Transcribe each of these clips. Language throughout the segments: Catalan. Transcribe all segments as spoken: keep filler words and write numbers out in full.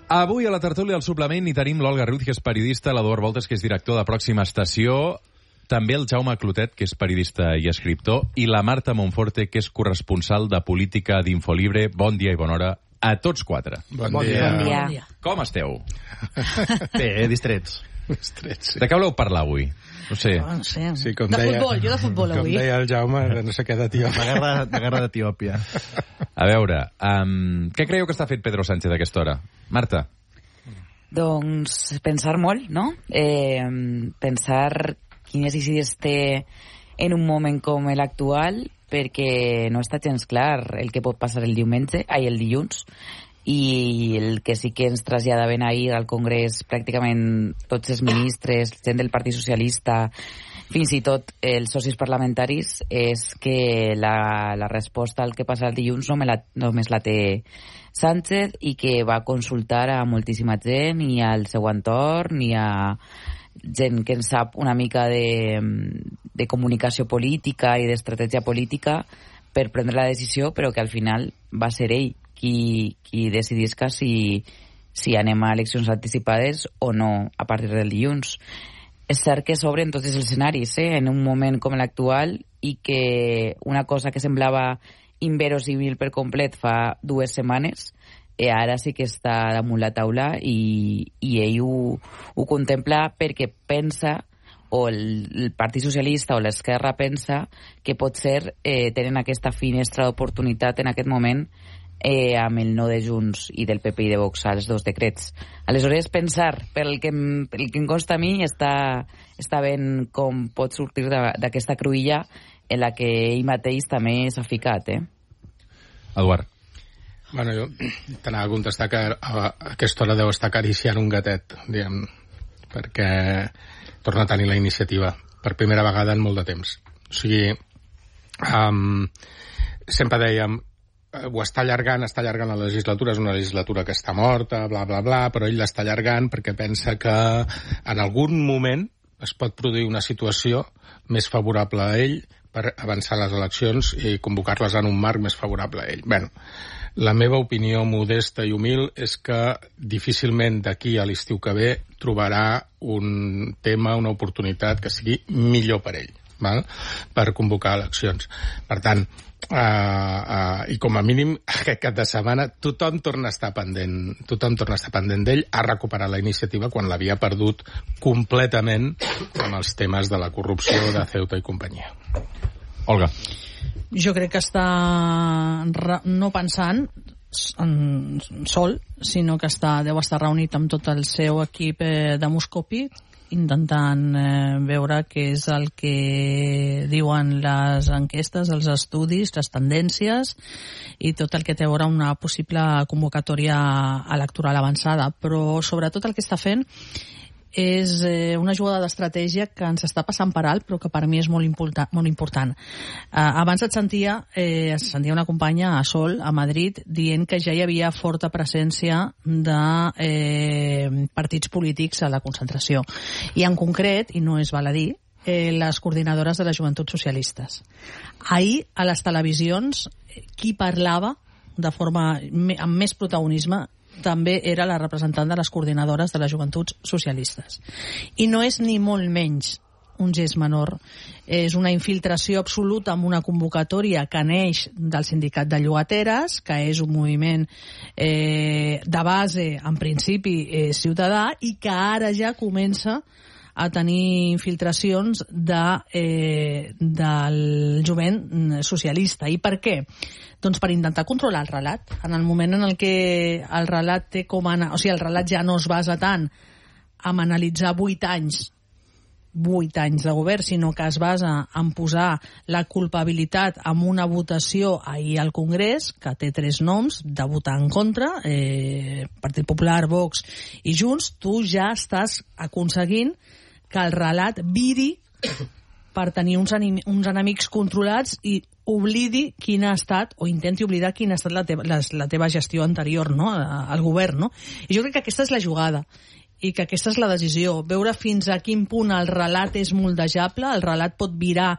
Avui a la tertúlia del suplement hi tenim l'Olga Ruiz, que és periodista, l'Eduard Voltes, que és director de Pròxima Estació, també el Jaume Clotet, que és periodista i escriptor, i la Marta Monforte, que és corresponsal de política d'Infolibre. Bon dia i bona hora a tots quatre. Bon, bon dia. Bon dia. Com esteu? Bé, distrets. Distrets, sí. De què voleu parlar avui? No sé. Oh, no sé. Sí, com de deia, futbol, jo de futbol avui. Com deia el Jaume, de no sé què d'Etiòpia. La guerra, la guerra d'Etiòpia. A veure, um, què creieu que està fet Pedro Sánchez a aquesta hora? Marta? Doncs pensar molt, no? Eh, pensar quines idees té en un moment com l'actual, perquè no està gens clar el que pot passar el diumenge, ai, el dilluns, i el que sí que ens traslladaven ahir al Congrés pràcticament tots els ministres, gent del Partit Socialista, fins i tot els socis parlamentaris, és que la, la resposta al que passa el dilluns no me la, només la té Sánchez, i que va consultar a moltíssima gent i al seu entorn i a gent que en sap una mica de, de comunicació política i d'estratègia política per prendre la decisió, però que al final va ser ell qui, qui decidisca si, si anem a eleccions anticipades o no a partir del dilluns. És cert que s'obren tots els escenaris, eh, en un moment com l'actual, i que una cosa que semblava inverosímil per complet fa dues setmanes, eh, ara sí que està damunt la taula, i, i ell ho, ho contempla perquè pensa, o el, el Partit Socialista o l'Esquerra pensa, que potser eh, tenen aquesta finestra d'oportunitat en aquest moment eh, amb el no de Junts i del P P i de Vox als dos decrets. Aleshores, pensar, pel que, pel que em consta a mi, està, està ben com pot sortir d'aquesta cruïlla en la que ell mateix també s'ha ficat, eh? Eduard. Bueno, jo t'anava a contestar que a aquesta hora deu estar acariciant un gatet, diguem, perquè torna a tenir la iniciativa per primera vegada en molt de temps. O sigui, um, sempre dèiem, ho està allargant, està allargant la legislatura, és una legislatura que està morta, bla, bla, bla, però ell l'està allargant perquè pensa que en algun moment es pot produir una situació més favorable a ell per avançar les eleccions i convocar-les en un marc més favorable a ell. Bueno, la meva opinió modesta i humil és que difícilment d'aquí a l'estiu que ve trobarà un tema, una oportunitat que sigui millor per ell, val? Per convocar eleccions. Per tant, uh, uh, i com a mínim aquest cap de setmana tothom torna a estar pendent, tothom torna a estar pendent d'ell, ha recuperat la iniciativa quan l'havia perdut completament amb els temes de la corrupció de Ceuta i companyia. Olga. Jo crec que està no pensant en sol, sinó que està, deu estar reunit amb tot el seu equip demoscòpic, intentant eh, veure què és el que diuen les enquestes, els estudis, les tendències i tot el que té a veure una possible convocatòria electoral avançada. Però sobretot el que està fent és eh, una jugada d'estratègia que ens està passant per alt, però que per mi és molt important. Molt important. Eh, abans et sentia, eh, es sentia una companya a Sol, a Madrid, dient que ja hi havia forta presència de eh, partits polítics a la concentració. I en concret, i no és val a dir, eh, les coordinadores de les joventuts socialistes. Ahir, a les televisions, qui parlava de forma amb més protagonisme també era la representant de les coordinadores de les joventuts socialistes. I no és ni molt menys un gest menor. És una infiltració absoluta amb una convocatòria que neix del sindicat de llogateres, que és un moviment eh, de base, en principi, eh, ciutadà, i que ara ja comença a tenir infiltracions de, eh, del jovent socialista. I per què? Doncs per intentar controlar el relat. En el moment en el que el relat té com a... O sigui, el relat ja no es basa tant en analitzar vuit anys vuit anys de govern, sinó que es basa en posar la culpabilitat amb una votació ahir al Congrés, que té tres noms, de votar en contra, eh, Partit Popular, Vox i Junts, tu ja estàs aconseguint que el relat viri per tenir uns, anim, uns enemics controlats i oblidi quina ha estat, o intenti oblidar quina ha estat la teva, la, la teva gestió anterior, no?, al govern, no? I jo crec que aquesta és la jugada i que aquesta és la decisió, veure fins a quin punt el relat és moldejable, el relat pot virar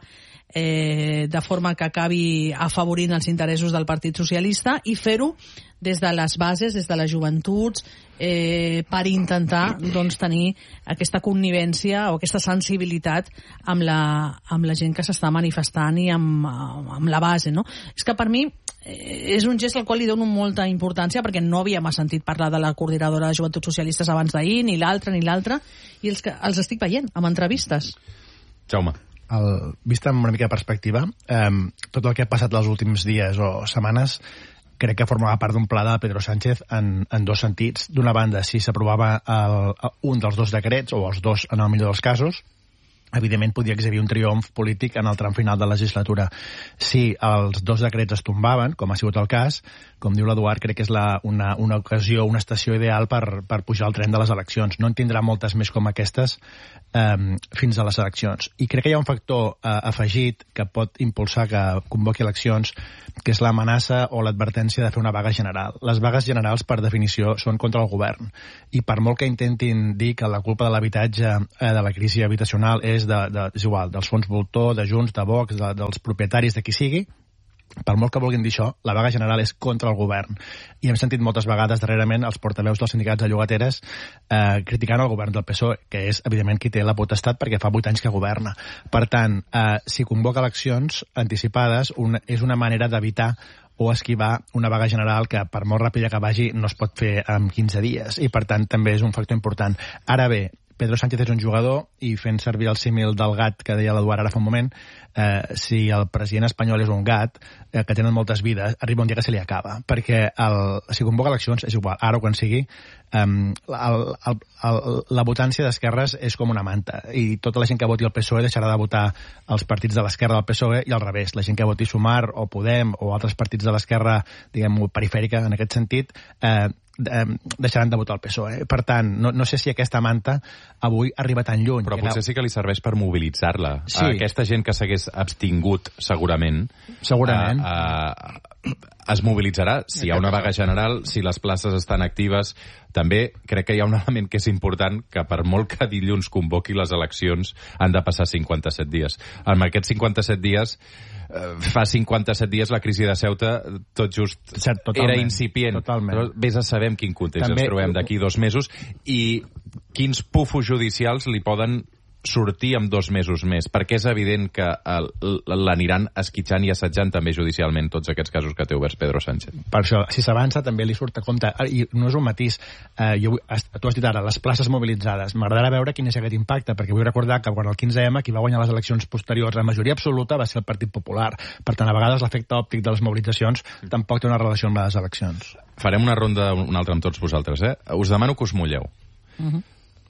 eh, de forma que acabi afavorint els interessos del Partit Socialista i fer-ho des de les bases, des de les joventuts, eh, per intentar doncs, tenir aquesta connivència o aquesta sensibilitat amb la, amb la gent que s'està manifestant i amb, amb la base, no? És que per mi eh, és un gest al qual li dono molta importància perquè no havíem sentit parlar de la coordinadora de joventuts socialistes abans d'ahir, ni l'altra ni l'altra, i els, que, els estic veient amb entrevistes. Jaume. El, vist amb una mica de perspectiva, eh, tot el que ha passat els últims dies o setmanes crec que formava part d'un pla de Pedro Sánchez en, en dos sentits. D'una banda, si s'aprovava el, un dels dos decrets, o els dos en el millor dels casos, evidentment podia exhibir un triomf polític en el tram final de la legislatura. Si els dos decrets es tombaven, com ha sigut el cas, com diu l'Eduard, crec que és la, una, una ocasió, una estació ideal per, per pujar al tren de les eleccions. No en tindrà moltes més com aquestes eh, fins a les eleccions. I crec que hi ha un factor eh, afegit que pot impulsar que convoqui eleccions, que és l'amenaça o l'advertència de fer una vaga general. Les vagues generals, per definició, són contra el govern. I per molt que intentin dir que la culpa de l'habitatge, eh, de la crisi habitacional, és, de, de, és igual, dels fons voltor, de Junts, de Vox, de, dels propietaris, de qui sigui, per molt que vulguin dir això, la vaga general és contra el govern. I hem sentit moltes vegades darrerament els portaveus dels sindicats de llogateres eh, criticant el govern del P S O E, que és, evidentment, qui té la potestat perquè fa vuit anys que governa. Per tant, eh, si convoca eleccions anticipades, una, és una manera d'evitar o esquivar una vaga general que, per molt ràpida que vagi, no es pot fer en quinze dies. I, per tant, també és un factor important. Ara bé, Pedro Sánchez és un jugador i fent servir el símil del gat que deia l'Eduard ara fa un moment, eh, si el president espanyol és un gat eh, que tenen moltes vides, arriba un dia que se li acaba, perquè el, si convoca eleccions és igual, ara o quan sigui, eh, el, el, el, la votància d'esquerres és com una manta i tota la gent que voti el P S O E deixarà de votar els partits de l'esquerra del P S O E i al revés, la gent que voti Sumar o Podem o altres partits de l'esquerra, diguem-ho, perifèrica en aquest sentit, eh, deixaran de votar el P S O E. Per tant, no, no sé si aquesta manta avui arriba tan lluny. Però potser sí que li serveix per mobilitzar-la. Sí. Aquesta gent que s'hagués abstingut, segurament, segurament. Uh, uh, es mobilitzarà si hi ha una vaga general, si les places estan actives. També crec que hi ha un element que és important, que per molt que dilluns convoqui les eleccions han de passar cinquanta-set dies. En aquests cinquanta-set dies, eh, fa cinquanta-set dies la crisi de Ceuta tot just Cert, era incipient. Totalment. Però vés a saber en quin context També... ens trobem d'aquí dos mesos i quins pufos judicials li poden sortir amb dos mesos més, perquè és evident que l'aniran esquitxant i assetjant també judicialment tots aquests casos que té oberts Pedro Sánchez. Per això, si s'avança també li surt a compte, i no és un matís, eh, jo, tu has dit ara, les places mobilitzades, m'agradarà veure quin és aquest impacte, perquè vull recordar que quan el quinze eme qui va guanyar les eleccions posteriors, la majoria absoluta va ser el Partit Popular, per tant a vegades l'efecte òptic de les mobilitzacions tampoc té una relació amb les eleccions. Farem una ronda una altra amb tots vosaltres, eh? Us demano que us mulleu. Uh -huh.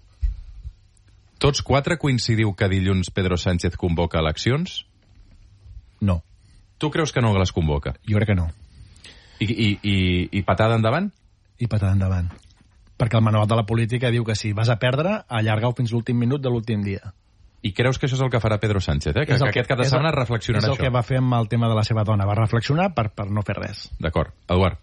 Tots quatre coincidiu que dilluns Pedro Sánchez convoca eleccions? No. Tu creus que no les convoca? Jo crec que no. I, i, i, i patada endavant? I patada endavant. Perquè el manual de la política diu que si vas a perdre, allarga-ho fins l'últim minut de l'últim dia. I creus que això és el que farà Pedro Sánchez, eh? Que, que aquest cap de setmana reflexionarà això. És el que va fer amb el tema de la seva dona. Va reflexionar per, per no fer res. D'acord. Eduard.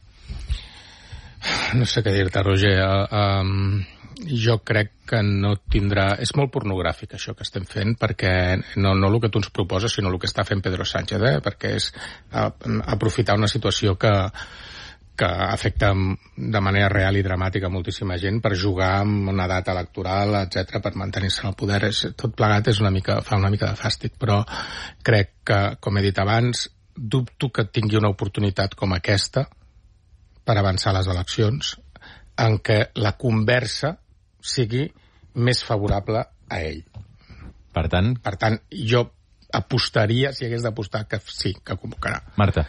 No sé què dir-te, Roger. Uh, um... Jo crec que no tindrà... És molt pornogràfic això que estem fent, perquè no, no el que tu ens proposes, sinó el que està fent Pedro Sánchez, eh? Perquè és a, aprofitar una situació que, que afecta de manera real i dramàtica moltíssima gent per jugar amb una data electoral, etcètera, per mantenir-se en el poder. És, tot plegat és una mica, fa una mica de fàstic, però crec que, com he dit abans, dubto que tingui una oportunitat com aquesta per avançar les eleccions en què la conversa sigui més favorable a ell. Per tant... Per tant, jo apostaria, si hagués d'apostar, que sí, que convocarà. Marta.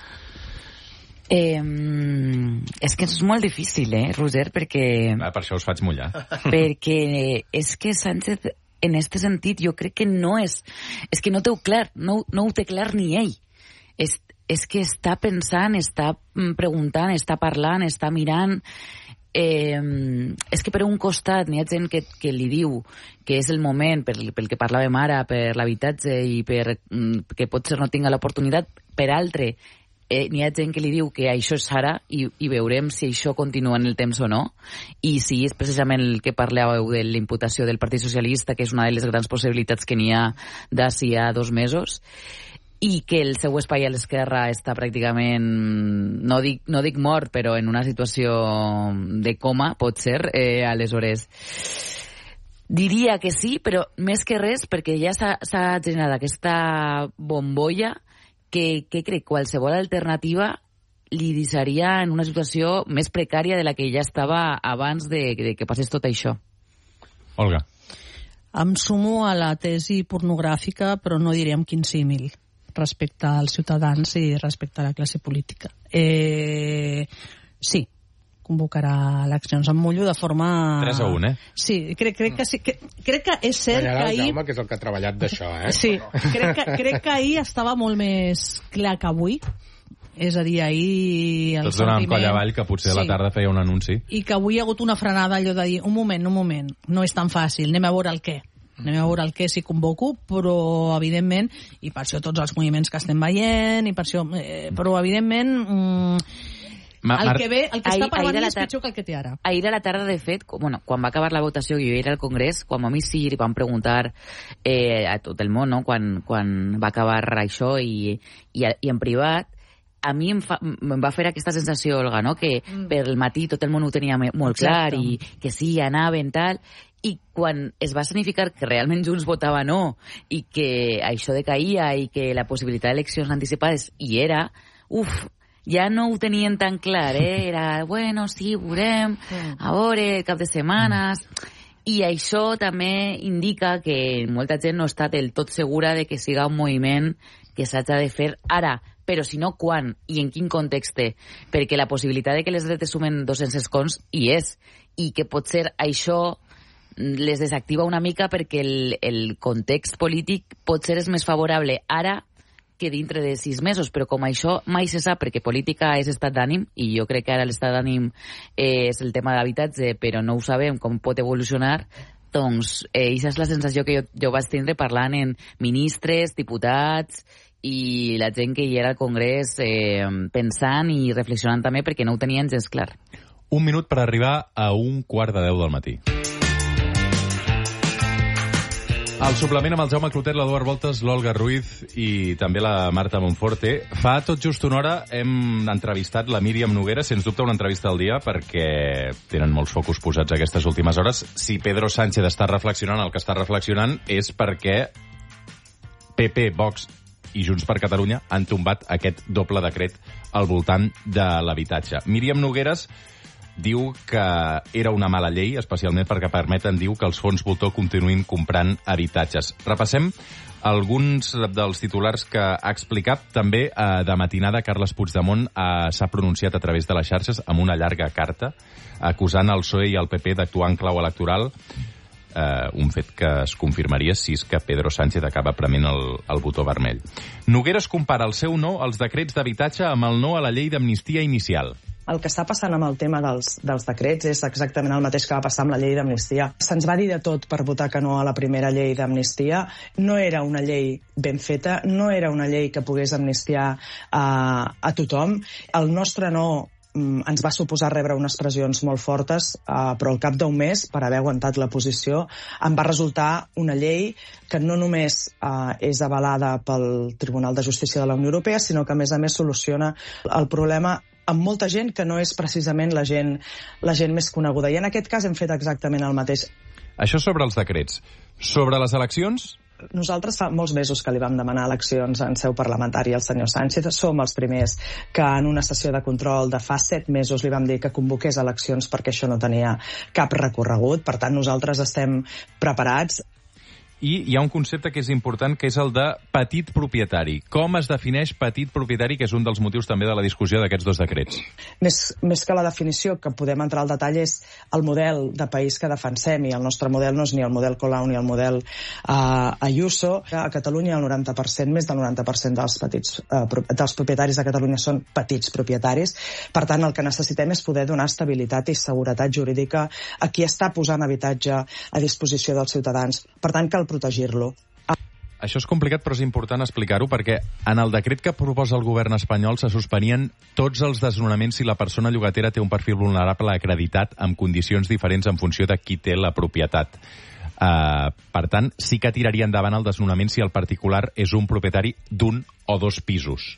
Eh, és que és molt difícil, eh, Roger, perquè... Ah, per això us faig mullar. Perquè és que Sánchez, en este sentit, jo crec que no és... És que no té clar, no, no ho té clar ni ell. És, és que està pensant, està preguntant, està parlant, està mirant... Eh, és que per un costat n'hi ha gent que, que li diu que és el moment, per, pel que parlàvem ara, per l'habitatge i per que potser no tinga l'oportunitat, per altre eh, n'hi ha gent que li diu que això és ara i, i veurem si això continua en el temps o no, i si és precisament el que parlàveu de la imputació del Partit Socialista, que és una de les grans possibilitats que n'hi ha d'ací a dos mesos. i que el seu espai a l'esquerra està pràcticament, no dic, no dic mort, però en una situació de coma, pot ser, eh, aleshores... Diria que sí, però més que res perquè ja s'ha generat aquesta bombolla que, que crec que qualsevol alternativa li deixaria en una situació més precària de la que ja estava abans de, de que passés tot això. Olga. Em sumo a la tesi pornogràfica, però no diríem quin símil respecte als ciutadans i respecte a la classe política. Eh, sí, convocarà eleccions. Em mullo de forma... tres a un, eh? Sí, crec, crec, que, sí, que, crec que és cert Allà que ahir... Jaume, que és el que ha treballat d'això, eh? Sí, crec que, crec que ahir estava molt més clar que avui. És a dir, ahir... Tots donàvem coll avall que potser sí. a la tarda feia un anunci. I que avui hi ha hagut una frenada, allò de dir, un moment, un moment, no és tan fàcil, anem a veure el què. Anem a veure el què si convoco, però evidentment, i per això tots els moviments que estem veient, i per això, eh, però evidentment... Mm, Ma, el que ve, el que ahir, està per venir és pitjor que el que té ara. Ahir a la tarda, de fet, bueno, quan va acabar la votació, jo era al Congrés, quan a mi sí li van preguntar eh, a tot el món, no? quan, quan va acabar això i, i, i en privat, a mi em, fa, em va fer aquesta sensació, Olga, no? que mm. per el matí tot el món ho tenia molt clar i que sí, anaven, tal, i quan es va significar que realment Junts votava no i que això decaïa i que la possibilitat d'eleccions anticipades hi era, uf, ja no ho tenien tan clar, eh? Era, bueno, sí, veurem, a veure, cap de setmanes... I això també indica que molta gent no està del tot segura de que siga un moviment que s'hagi de fer ara, però si no, quan i en quin context? Perquè la possibilitat de que les dretes sumen dos-cents escons hi és, i que potser això les desactiva una mica perquè el, el context polític potser és més favorable ara que dintre de sis mesos, però com això mai se sap, perquè política és estat d'ànim, i jo crec que ara l'estat d'ànim és el tema de l'habitatge, però no ho sabem com pot evolucionar, doncs eh, aquesta és la sensació que jo, jo vaig tindre parlant en ministres, diputats i la gent que hi era al Congrés eh, pensant i reflexionant també perquè no ho tenien gens clar. Un minut per arribar a un quart de deu del matí. El suplement amb el Jaume Clotet, l'Eduard Voltes, l'Olga Ruiz i també la Marta Monforte. Fa tot just una hora hem entrevistat la Míriam Noguera, sens dubte una entrevista al dia, perquè tenen molts focus posats aquestes últimes hores. Si Pedro Sánchez està reflexionant el que està reflexionant és perquè P P, Vox i Junts per Catalunya han tombat aquest doble decret al voltant de l'habitatge. Míriam Nogueras diu que era una mala llei, especialment perquè permeten, diu, que els fons voltor continuïn comprant habitatges. Repassem alguns dels titulars que ha explicat. També eh, de matinada Carles Puigdemont eh, s'ha pronunciat a través de les xarxes amb una llarga carta acusant el P S O E i el P P d'actuar en clau electoral, eh, un fet que es confirmaria si és que Pedro Sánchez acaba prement el, el botó vermell. Nogueras compara el seu no als decrets d'habitatge amb el no a la llei d'amnistia inicial. El que està passant amb el tema dels, dels decrets és exactament el mateix que va passar amb la llei d'amnistia. Se'ns va dir de tot per votar que no a la primera llei d'amnistia. No era una llei ben feta, no era una llei que pogués amnistiar a, a tothom. El nostre no ens va suposar rebre unes pressions molt fortes, eh, però al cap d'un mes, per haver aguantat la posició, em va resultar una llei que no només eh, és avalada pel Tribunal de Justícia de la Unió Europea, sinó que a més a més soluciona el problema amb molta gent que no és precisament la gent, la gent més coneguda. I en aquest cas hem fet exactament el mateix. Això sobre els decrets. Sobre les eleccions? Nosaltres fa molts mesos que li vam demanar eleccions en seu parlamentària al senyor Sánchez. Som els primers que en una sessió de control de fa set mesos li vam dir que convoqués eleccions perquè això no tenia cap recorregut. Per tant, nosaltres estem preparats. I hi ha un concepte que és important, que és el de petit propietari. Com es defineix petit propietari, que és un dels motius també de la discussió d'aquests dos decrets? Més, més que la definició, que podem entrar al detall, és el model de país que defensem, i el nostre model no és ni el model Colau ni el model uh, Ayuso. A Catalunya el noranta per cent, més del noranta per cent dels, petits, uh, dels propietaris de Catalunya són petits propietaris. Per tant, el que necessitem és poder donar estabilitat i seguretat jurídica a qui està posant habitatge a disposició dels ciutadans. Per tant, cal protegir-lo. Això és complicat, però és important explicar-ho, perquè en el decret que proposa el govern espanyol se suspenien tots els desnonaments si la persona llogatera té un perfil vulnerable acreditat amb condicions diferents en funció de qui té la propietat. Uh, per tant, sí que tiraria endavant el desnonament si el particular és un propietari d'un o dos pisos.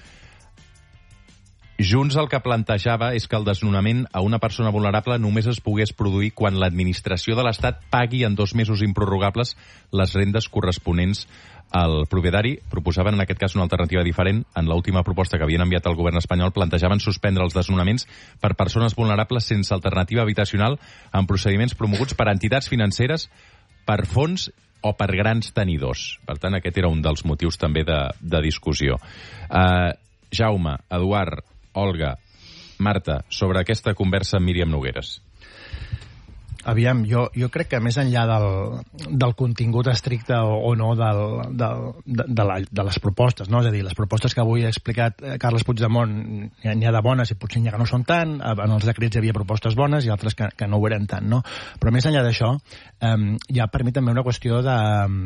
Junts el que plantejava és que el desnonament a una persona vulnerable només es pogués produir quan l'administració de l'Estat pagui en dos mesos improrrogables les rendes corresponents al propietari. Proposaven en aquest cas una alternativa diferent. En l'última proposta que havien enviat al govern espanyol plantejaven suspendre els desnonaments per persones vulnerables sense alternativa habitacional en procediments promoguts per entitats financeres, per fons o per grans tenidors. Per tant, aquest era un dels motius també de, de discussió. Uh, Jaume, Eduard, Olga, Marta, sobre aquesta conversa amb Míriam Nogueres. Aviam, jo, jo crec que més enllà del, del contingut estricte o, o no del, del, de, de, la, de les propostes, no? És a dir, les propostes que avui ha explicat Carles Puigdemont n'hi ha, n'hi ha de bones i potser n'hi ha que no són tant, en els decrets hi havia propostes bones i altres que, que no ho eren tant, no? Però més enllà d'això, eh, hi ha per mi també una qüestió de...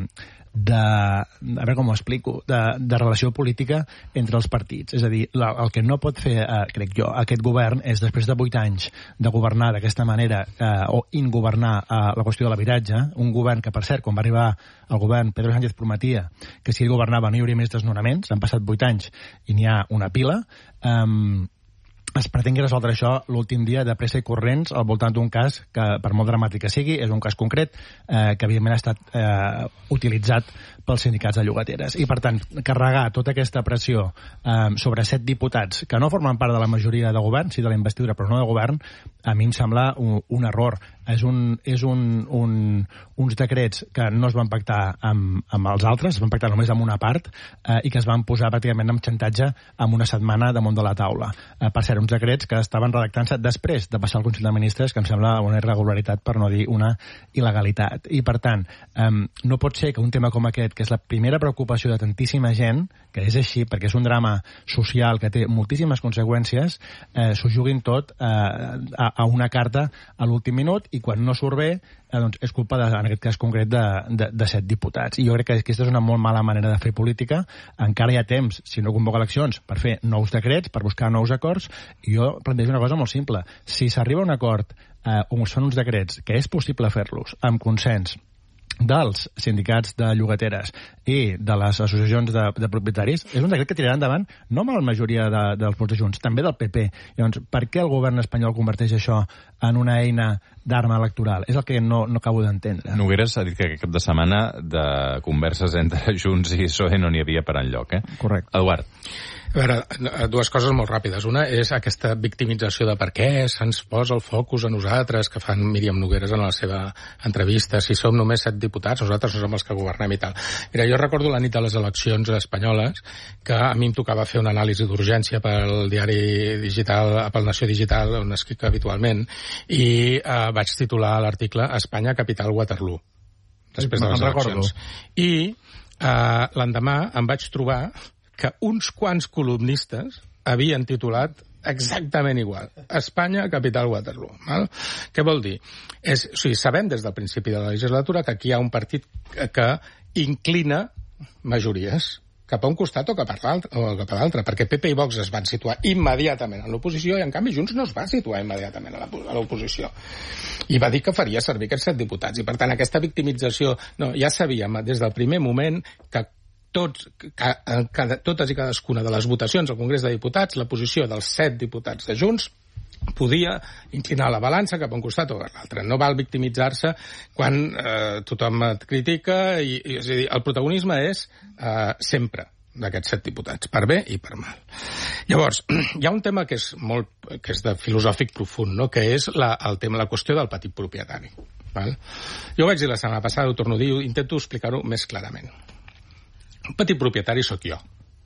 de, a veure com ho explico, de, de relació política entre els partits. És a dir, la, el que no pot fer, eh, crec jo, aquest govern és, després de vuit anys de governar d'aquesta manera, eh, o ingovernar eh, la qüestió de l'habitatge, un govern que, per cert, quan va arribar el govern, Pedro Sánchez prometia que si ell governava no hi hauria més desnonaments, han passat vuit anys i n'hi ha una pila, eh, es pretengui resoldre això l'últim dia de pressa i corrents al voltant d'un cas que, per molt dramàtic que sigui, és un cas concret eh, que evidentment ha estat eh, utilitzat pels sindicats de llogateres. I, per tant, carregar tota aquesta pressió eh, sobre set diputats que no formen part de la majoria de govern, sí de la investidura, però no de govern, a mi em sembla un, un error. És, un, és un, un, uns decrets que no es van pactar amb, amb els altres, es van pactar només amb una part eh, i que es van posar pràcticament amb xantatge en una setmana damunt de la taula. Eh, per cert, uns decrets que estaven redactant-se després de passar al Consell de Ministres, que em sembla una irregularitat, per no dir una il·legalitat. I, per tant, eh, no pot ser que un tema com aquest, que és la primera preocupació de tantíssima gent, que és així, perquè és un drama social que té moltíssimes conseqüències, eh, s'ho juguin tot eh, a, a una carta a l'últim minut, i quan no surt bé, eh, doncs és culpa, de, en aquest cas concret, de, de, de set diputats. I jo crec que aquesta és una molt mala manera de fer política. Encara hi ha temps, si no convoca eleccions, per fer nous decrets, per buscar nous acords, i jo plantejo una cosa molt simple. Si s'arriba a un acord eh, on es fan uns decrets que és possible fer-los amb consens dels sindicats de llogateres i de les associacions de, de propietaris, és un decret que tirarà endavant no amb la majoria de, dels vots de Junts, també del P P. Llavors, per què el govern espanyol converteix això en una eina d'arma electoral? És el que no, no acabo d'entendre. Nogueres ha dit que aquest cap de setmana de converses entre Junts i P S O E no n'hi havia per enlloc, eh? Correcte. Eduard. A veure, dues coses molt ràpides. Una és aquesta victimització de per què se'ns posa el focus a nosaltres, que fan Míriam Nogueres en la seva entrevista. Si som només set diputats, nosaltres no som els que governem i tal. Mira, jo recordo la nit de les eleccions espanyoles que a mi em tocava fer una anàlisi d'urgència pel diari digital, pel Nació Digital, on escric habitualment, i eh, vaig titular l'article Espanya, capital Waterloo, després de les eleccions. I eh, l'endemà em vaig trobar que uns quants columnistes havien titulat exactament igual. Espanya, capital Waterloo. Val? Què vol dir? És, o sigui, sabem des del principi de la legislatura que aquí hi ha un partit que, que inclina majories cap a un costat o cap a l'altre, o cap a l'altre, perquè P P i Vox es van situar immediatament a l'oposició i, en canvi, Junts no es va situar immediatament a l'oposició. I va dir que faria servir aquests set diputats. I, per tant, aquesta victimització... No, ja sabíem des del primer moment que tots, cada, totes i cadascuna de les votacions al Congrés de Diputats, la posició dels set diputats de Junts podia inclinar la balança cap a un costat o a l'altre. No val victimitzar-se quan eh, tothom et critica i, i és a dir, el protagonisme és eh, sempre d'aquests set diputats, per bé i per mal. Llavors, hi ha un tema que és molt, que és de filosòfic profund, no? Que és la, el tema, la qüestió del petit propietari. Val? Jo ho vaig dir la setmana passada, ho torno a dir, intento explicar-ho més clarament. Un petit propietari sóc jo,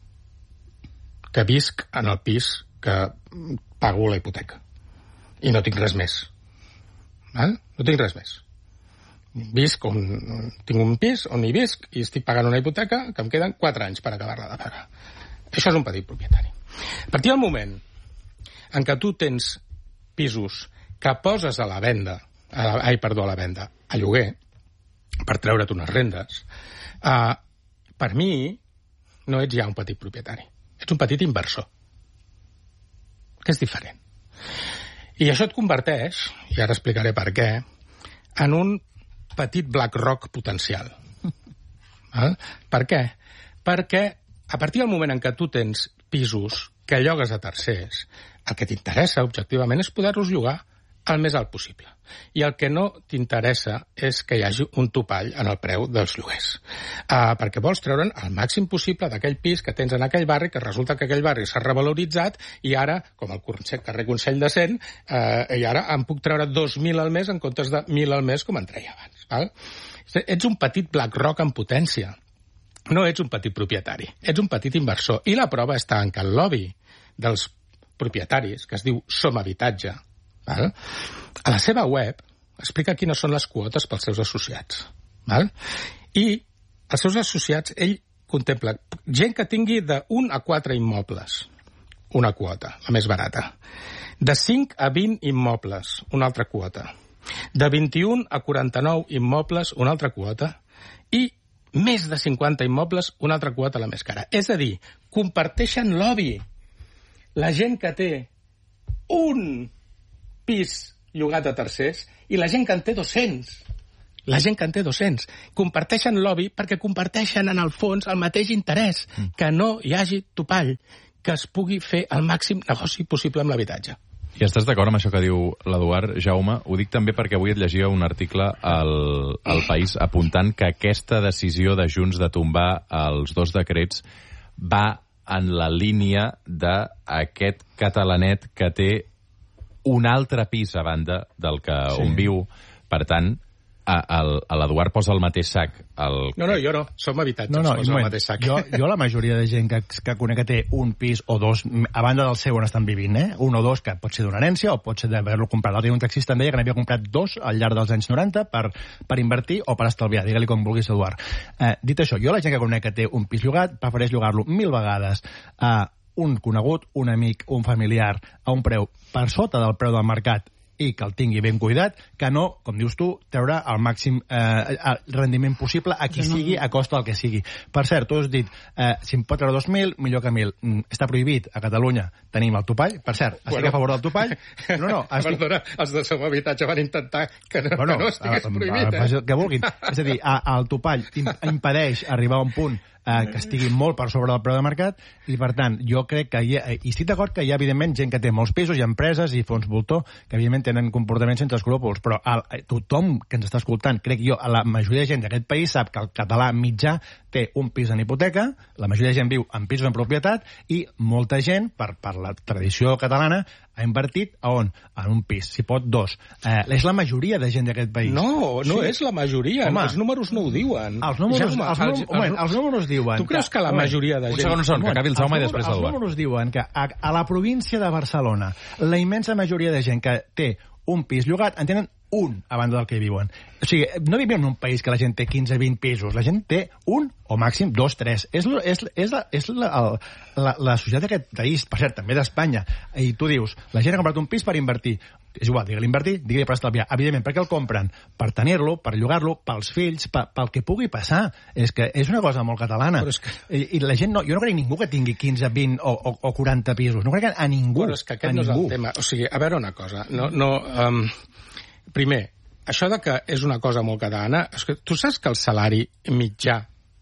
que visc en el pis que pago la hipoteca. I no tinc res més. Val? No tinc res més. Visc on, tinc un pis on hi visc i estic pagant una hipoteca que em queden quatre anys per acabar-la de pagar. Això és un petit propietari. A partir del moment en què tu tens pisos que poses a la venda, a la, ai, perdó, a la venda, a lloguer, per treure't unes rendes, eh, per mi, no ets ja un petit propietari. Ets un petit inversor. Que és diferent. I això et converteix, i ara explicaré per què, en un petit BlackRock potencial. Val? Per què? Perquè a partir del moment en què tu tens pisos que llogues a tercers, el que t'interessa, objectivament, és poder-los llogar el més alt possible. I el que no t'interessa és que hi hagi un topall en el preu dels lloguers. Uh, perquè vols treure'n el màxim possible d'aquell pis que tens en aquell barri, que resulta que aquell barri s'ha revaloritzat i ara, com el carrer Consell de Cent, uh, i ara em puc treure dos mil al mes en comptes de mil al mes com en treia abans. Val? Ets un petit BlackRock en potència. No ets un petit propietari, ets un petit inversor. I la prova està en que el lobby dels propietaris, que es diu Som Habitatge, val? A la seva web explica quines són les quotes pels seus associats. Val? I els seus associats, ell contempla gent que tingui de un a quatre immobles, una quota, la més barata. De cinc a vint immobles, una altra quota. De vint-i-un a quaranta-nou immobles, una altra quota. I més de cinquanta immobles, una altra quota, la més cara. És a dir, comparteixen lobby. La gent que té un pis llogat a tercers i la gent que en té dos-cents. La gent que en té dos-cents. Comparteixen lobby perquè comparteixen, en el fons, el mateix interès, que no hi hagi topall, que es pugui fer el màxim negoci possible amb l'habitatge. I estàs d'acord amb això que diu l'Eduard, Jaume? Ho dic també perquè avui et llegia un article al, al País apuntant que aquesta decisió de Junts de tombar els dos decrets va en la línia d'aquest catalanet que té un altre pis a banda del que sí. on viu. Per tant, a, a l'Eduard posa el mateix sac. El... No, no, jo no. Som habitatges, no, no, posa el mateix sac. Jo, jo la majoria de gent que, que conec que té un pis o dos, a banda del seu on estan vivint, eh? un o dos, que pot ser d'una herència o pot ser d'haver-lo comprat. L'altre dia un taxista em deia que n'havia comprat dos al llarg dels anys noranta per, per invertir o per estalviar. Digue-li com vulguis, Eduard. Eh, dit això, jo la gent que conec que té un pis llogat prefereix llogar-lo mil vegades a un conegut, un amic, un familiar, a un preu per sota del preu del mercat i que el tingui ben cuidat, que no, com dius tu, treure el màxim eh, rendiment possible a qui sigui, a costa del que sigui. Per cert, tu has dit, eh, si em pot treure dos mil, millor que mil. Mm, està prohibit a Catalunya. Tenim el topall. Per cert, estic bueno. a favor del topall. No, no. Estic... Perdona, els de Som Habitatge van intentar que no, bueno, que no estigués a, prohibit. A, a, eh? Que vulguin. És a dir, a, el topall impedeix arribar a un punt eh, que estigui molt per sobre del preu de mercat i, per tant, jo crec que hi ha, i estic d'acord que hi ha, evidentment, gent que té molts pisos i empreses i fons voltor que, evidentment, tenen comportaments sense escrúpols, però el, tothom que ens està escoltant, crec jo, la majoria de gent d'aquest país sap que el català mitjà té un pis en hipoteca, la majoria de gent viu en pisos en propietat i molta gent, per, per la tradició catalana, ha invertit a on? En un pis, si pot dos. Eh, és la majoria de gent d'aquest país. No, no sí. és la majoria. Home, els números no ho diuen. Els números, Jaume, els, els, els, moment, els números diuen... Tu creus que, que la majoria de gent... Un segon, un segon, que acabi el Jaume i després l'Eduard. Els números diuen que a, a la província de Barcelona la immensa majoria de gent que té un pis llogat en tenen un a banda del que viuen. O sigui, no vivim en un país que la gent té quinze vint pisos. La gent té un o màxim dos, tres. És, és, és, la, és la, el, la, la societat d'aquest país, per cert, també d'Espanya. I tu dius, la gent ha comprat un pis per invertir. És igual, digue-li invertir, digue-li per estalviar. Evidentment, per què el compren? Per tenir-lo, per llogar-lo, pels fills, per, pel que pugui passar. És que és una cosa molt catalana. Però és que... I, I la gent no... Jo no crec ningú que tingui quinze, vint o, o, o quaranta pisos. No crec a ningú. Però és que aquest no és el tema. O sigui, a veure una cosa. No... no um... Primer, això de que és una cosa molt catalana, és que tu saps que el salari mitjà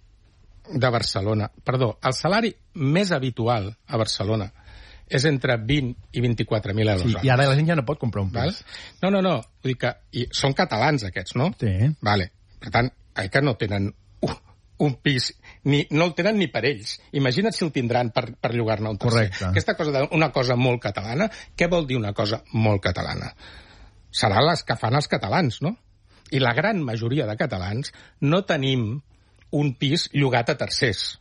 de Barcelona, perdó, el salari més habitual a Barcelona és entre vint i vint-i-quatre mil euros. Sí, i ara la gent ja no pot comprar un pis. Val? No, no, no, vull dir que i són catalans aquests, no? Sí. Vale. Per tant, eh, que no tenen un, un pis, ni, no el tenen ni per ells. Imagina't si el tindran per, per llogar-ne un tercer. Correcte. Aquesta cosa de, una cosa molt catalana, què vol dir una cosa molt catalana? Seran les que fan els catalans, no? I la gran majoria de catalans no tenim un pis llogat a tercers.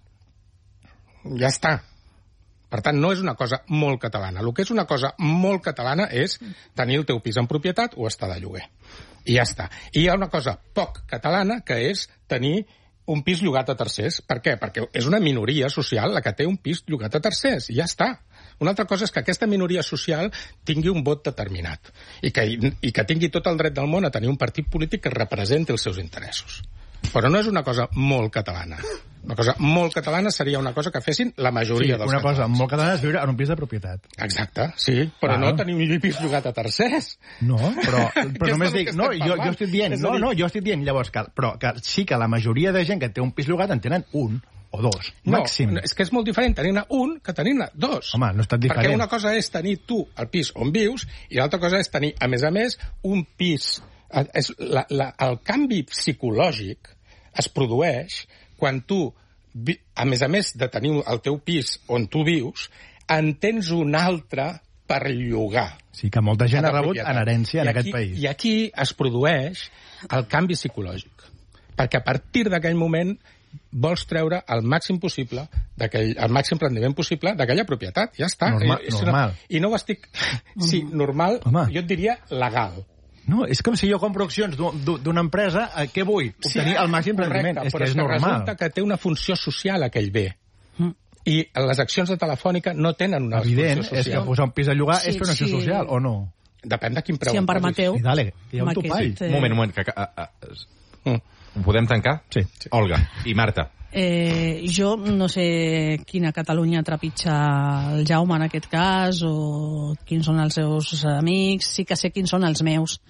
Ja està. Per tant, no és una cosa molt catalana. El que és una cosa molt catalana és tenir el teu pis en propietat o estar de lloguer. I ja està. I hi ha una cosa poc catalana que és tenir un pis llogat a tercers. Per què? Perquè és una minoria social la que té un pis llogat a tercers. I ja està. Una altra cosa és que aquesta minoria social tingui un vot determinat i que, i que tingui tot el dret del món a tenir un partit polític que representi els seus interessos. Però no és una cosa molt catalana. Una cosa molt catalana seria una cosa que fessin la majoria sí, dels una catalans. cosa molt catalana és viure en un pis de propietat. Exacte, sí, però Ah. no tenir un pis llogat a tercers. No, però, però Que és només del dic... que No, estem jo, parlant. jo estic dient... És a No, dir- no, jo estic dient llavors que... Però que sí que la majoria de gent que té un pis llogat en tenen un o dos, No, màxim. és que és molt diferent tenir-ne un que tenir-ne dos. Home, no és tan diferent. Perquè una cosa és tenir tu el pis on vius i l'altra cosa és tenir, a més a més, un pis... És la, la, el canvi psicològic es produeix quan tu, a més a més de tenir el teu pis on tu vius, en tens un altre per llogar. Sí, que molta gent de ha rebut propietat. en herència en I aquest aquí, país. I aquí es produeix el canvi psicològic. Perquè a partir d'aquell moment vols treure el màxim possible, d'aquell, el màxim rendiment possible d'aquella propietat. Ja està. Normal, I, normal. No, I no ho estic... Sí, normal, Home. jo et diria legal. No, és com si jo compro accions d'un- d'una empresa, eh, què vull? Obtenir el màxim rendiment. Correcte, És però que és normal. resulta que té una funció social aquell bé. I les accions de Telefònica no tenen una Evident, funció és que social. posar un pis a llogar Sí, és fer una acció sí. social, o no? Depèn de quin preu. Si em en posis. permeteu... I dale, hi ha un amb topall. aquest, eh, Un moment, un moment. Que, que, a, a, Mm. ho podem tancar? Sí. Olga i Marta. Eh, jo no sé quina Catalunya trepitja el Jaume en aquest cas o quins són els seus amics, sí que sé quins són els meus.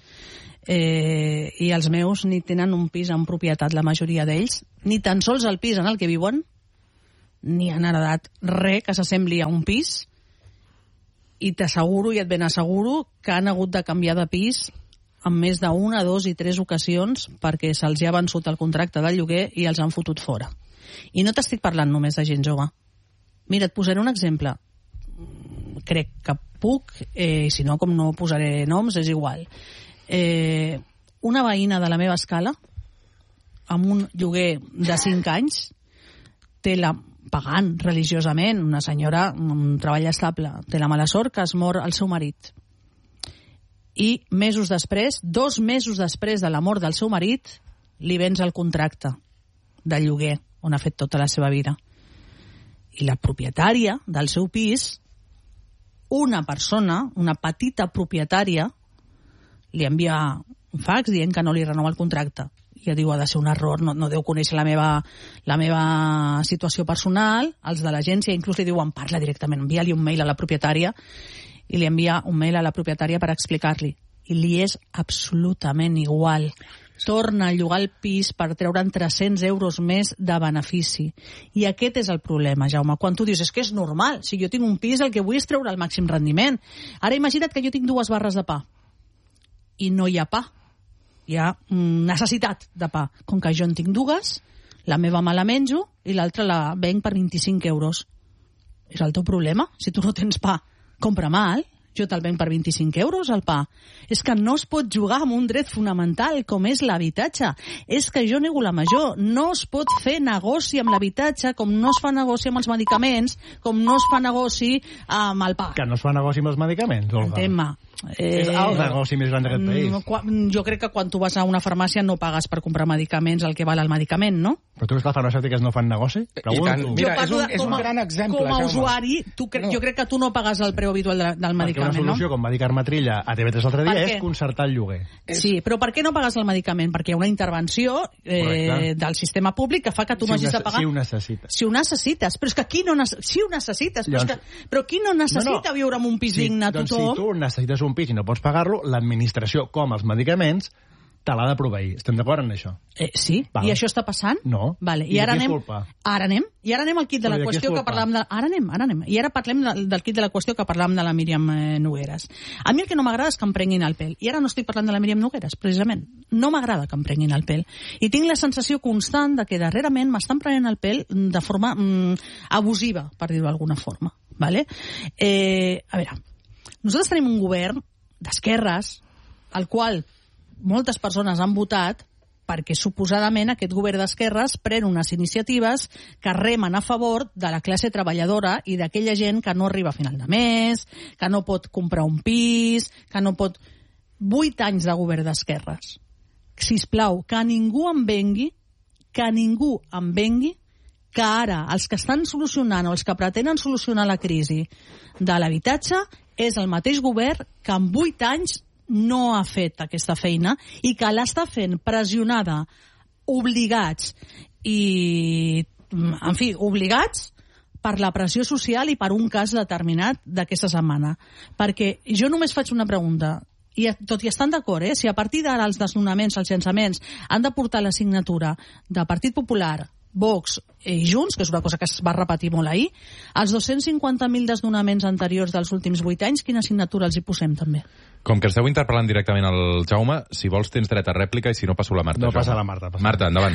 Eh, I els meus ni tenen un pis en propietat, la majoria d'ells, ni tan sols el pis en el que viuen, ni han heredat res que s'assembli a un pis, i t'asseguro i et ben asseguro que han hagut de canviar de pis en més d'una, dos i tres ocasions perquè se'ls ha vençut el contracte de lloguer i els han fotut fora. I no t'estic parlant només de gent jove. Mira, et posaré un exemple. Crec que puc, eh, si no, com no posaré noms, és igual. Eh, una veïna de la meva escala, amb un lloguer de cinc anys, té la pagant religiosament, una senyora amb un treball estable, té la mala sort que es mor el seu marit. I mesos després, dos mesos després de la mort del seu marit, li vens el contracte de lloguer on ha fet tota la seva vida. I la propietària del seu pis, una persona, una petita propietària, li envia un fax dient que no li renova el contracte. I ja diu, ha de ser un error, no, no deu conèixer la meva, la meva situació personal. Els de l'agència inclús li diuen, parla directament, envia-li un mail a la propietària, i li envia un mail a la propietària per explicar-li. I li és absolutament igual. Torna a llogar el pis per treure'n tres-cents euros més de benefici. I aquest és el problema, Jaume. Quan tu dius, és que és normal, si jo tinc un pis el que vull és treure el màxim rendiment. Ara imagina't que jo tinc dues barres de pa i no hi ha pa. Hi ha necessitat de pa. Com que jo en tinc dues, la meva me la menjo i l'altra la venc per vint-i-cinc euros. És el teu problema. Si tu no tens pa, compra mal. Jo te'l venc per vint-i-cinc euros el pa. És que no es pot jugar amb un dret fonamental com és l'habitatge. És que jo nego la major. No es pot fer negoci amb l'habitatge com no es fa negoci amb els medicaments, com no es fa negoci amb el pa. Que no es fa negoci amb els medicaments, Olga. Entén-me. És el negoci més gran d'aquest país. no, quan- jo crec que quan tu vas a una farmàcia no pagues per comprar medicaments el que val el medicament, no? Però tu creus que les farmacèutiques no fan negoci? Pregunto. tant. Mira, Jo parlo és un- de- és un com a- gran exemple, Com a Jaume. usuari, tu cre No. jo crec que tu no pagues el preu habitual de, del Perquè medicament, una solució, no? com va dir Carme Trilla a T V tres l'altre dia, Per és què? concertar el lloguer. Sí, però per què no pagues el medicament? Perquè hi ha una intervenció eh, Correcte. del sistema públic que fa que tu no Si ho hagis de nece- pagar. si ho necessites. Si ho necessites. Però és que qui no necessita? Si ho necessites. Però, Llavors- és que, però qui no necessita no, no. viure en un pis Sí, digne? doncs Tothom. si tu necessites un pis i no pots pagar-lo, l'administració, com els medicaments, te l'ha de proveir. Estem d'acord en això? Eh, sí, Val. i això està passant? No. Vale. I I, ara de qui és anem, culpa? ara anem, i ara anem al kit de Però la de qui és qüestió que culpa? parlàvem de... Ara anem, ara anem. I ara parlem de, del kit de la qüestió que parlàvem de la Míriam eh, Nogueres. A mi el que no m'agrada és que em prenguin el pèl. I ara no estic parlant de la Míriam Nogueres, precisament. No m'agrada que em prenguin el pèl. I tinc la sensació constant de que darrerament m'estan prenent el pèl de forma mm, abusiva, per dir-ho d'alguna forma. Vale? Eh, a veure, nosaltres tenim un govern d'esquerres, al qual moltes persones han votat perquè suposadament aquest govern d'esquerres pren unes iniciatives que remen a favor de la classe treballadora i d'aquella gent que no arriba a final de mes, que no pot comprar un pis, que no pot... Vuit anys de govern d'esquerres. Sisplau, que ningú em vengui, que ningú em vengui, que ara els que estan solucionant o els que pretenen solucionar la crisi de l'habitatge és el mateix govern que en vuit anys no ha fet aquesta feina i que l'està fent pressionada, obligats i en fi, obligats per la pressió social i per un cas determinat d'aquesta setmana. Perquè jo només faig una pregunta, i tot i estan d'acord, eh? Si a partir d'ara els desnonaments, els llançaments han de portar la signatura de Partit Popular, Vox i Junts, que és una cosa que es va repetir molt ahir, als dos-cents cinquanta mil desnonaments anteriors dels últims vuit anys, quina signatura els hi posem també? Com que esteu interpel·lant directament al Jaume, si vols tens dret a rèplica i si no passo la Marta. No, Jaume. passa la Marta. Passa. Marta, endavant.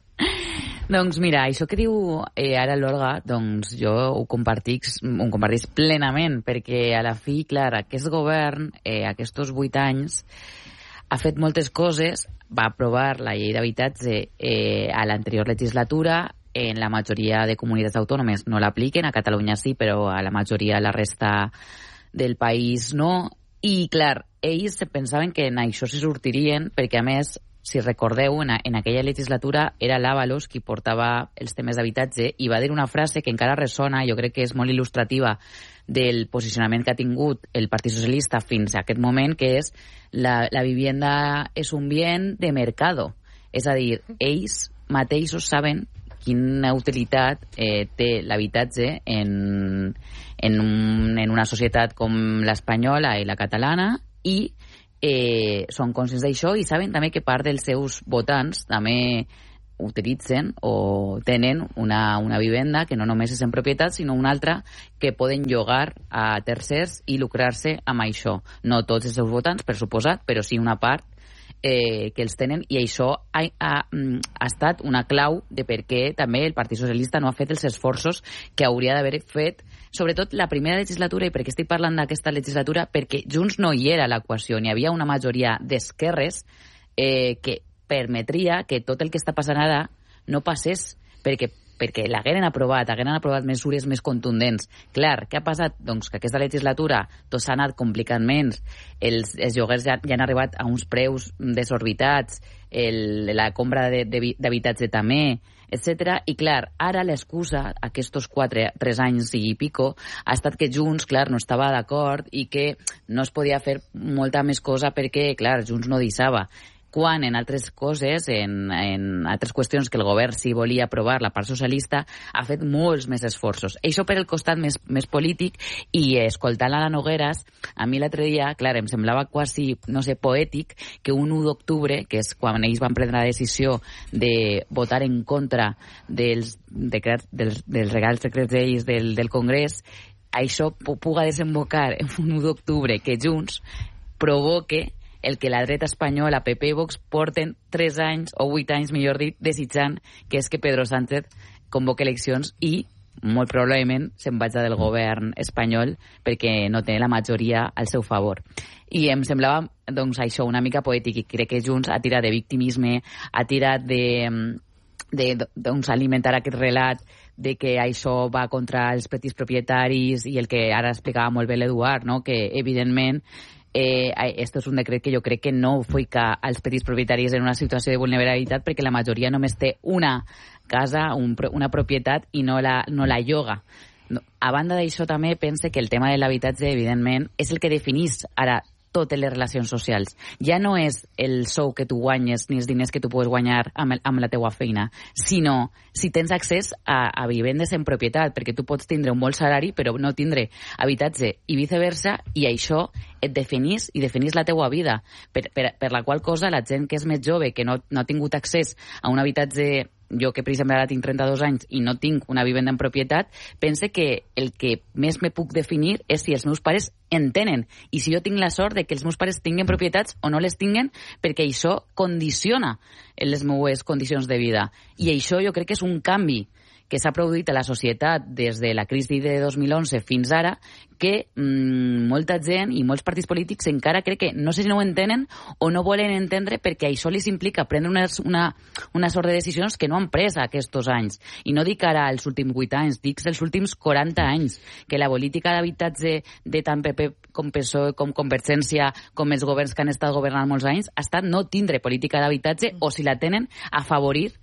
Doncs mira, això que diu eh, ara l'Olga, doncs jo ho compartic, ho compartís plenament, perquè a la fi, clar, aquest govern, eh, aquests vuit anys, ha fet moltes coses, va aprovar la llei d'habitatge eh, a l'anterior legislatura, en la majoria de comunitats autònomes no l'apliquen, a Catalunya sí, però a la majoria, la resta del país no, i clar, ells pensaven que en això se sortirien, perquè a més, si recordeu, en, a, en aquella legislatura era l'Ábalos qui portava els temes d'habitatge i va dir una frase que encara ressona, jo crec que és molt il·lustrativa del posicionament que ha tingut el Partit Socialista fins a aquest moment, que és la, la vivienda és un bien de mercado. És a dir, ells mateixos saben quina utilitat eh, té l'habitatge en, en, un, en una societat com l'espanyola i la catalana, i eh, són conscients d'això i saben també que part dels seus votants també utilitzen o tenen una, una vivenda que no només és en propietat, sinó una altra que poden llogar a tercers i lucrar-se amb això. No tots els seus votants, per suposat, però sí una part eh, que els tenen, i això ha, ha, ha estat una clau de per què també el Partit Socialista no ha fet els esforços que hauria d'haver fet, sobretot la primera legislatura, i perquè estic parlant d'aquesta legislatura, perquè Junts no hi era a l'equació, n'hi havia una majoria d'esquerres eh, que permetria que tot el que està passant ara no passés, perquè, perquè l'hagueren aprovat, hagueren aprovat mesures més contundents. Clar, què ha passat? Doncs que aquesta legislatura tot s'ha anat complicant menys, els, els lloguers ja, ja han arribat a uns preus desorbitats, el, la compra de, de, d'habitatge també, etcètera. I clar, ara l'excusa, aquests quatre, tres anys i pico, ha estat que Junts, clar, no estava d'acord i que no es podia fer molta més cosa perquè, clar, Junts no deixava. Quan en altres coses, en, en altres qüestions que el govern sí volia aprovar, la part socialista ha fet molts més esforços. Això per el costat més, més polític, i escoltant a la Nogueras, a mi l'altre dia, clar, em semblava quasi, no sé, poètic, que un u d'octubre, que és quan ells van prendre la decisió de votar en contra dels, decrets, dels, dels regals secrets d'ells del, del Congrés, això puga desembocar en un u d'octubre que Junts provoque el que la dreta espanyola, P P i Vox, porten tres anys, o vuit anys, millor dit, desitjant, que és que Pedro Sánchez convoque eleccions i, molt probablement, se'n vagi del govern espanyol perquè no té la majoria al seu favor. I em semblava, doncs, això una mica poètic, i crec que Junts ha tirat de victimisme, ha tirat de, de doncs, alimentar aquest relat de que això va contra els petits propietaris i el que ara explicava molt bé l'Eduard, no? Que, evidentment, Eh, esto és un decret que jo crec que no fica als petits propietaris en una situació de vulnerabilitat, perquè la majoria només té una casa, un, una propietat, i no la, no la lloga. A banda d'això, també pense que el tema de l'habitatge, evidentment, és el que definís ara totes les relacions socials. Ja no és el sou que tu guanyes ni els diners que tu pots guanyar amb, el, amb la teua feina, sinó si tens accés a, a vivendes en propietat, perquè tu pots tindre un bon salari però no tindre habitatge i viceversa, i això et definís i definís la teua vida, per, per, per la qual cosa la gent que és més jove, que no, no ha tingut accés a un habitatge, jo que per exemple ara tinc trenta-dos anys i no tinc una vivenda en propietat, pense que el que més me puc definir és si els meus pares en tenen, i si jo tinc la sort de que els meus pares tinguen propietats o no les tinguen, perquè això condiciona les meues condicions de vida. I això jo crec que és un canvi que s'ha produït a la societat des de la crisi de dos mil onze fins ara, que mmm, molta gent i molts partits polítics encara crec que no sé si no ho entenen o no volen entendre, perquè això els implica prendre una, una, una sort de decisions que no han pres aquests anys. I no dic ara els últims vuit anys, dic els últims quaranta anys, que la política d'habitatge de tant P P com P S O E, com Convergència, com els governs que han estat governant molts anys, ha estat no tindre política d'habitatge, o si la tenen, afavorir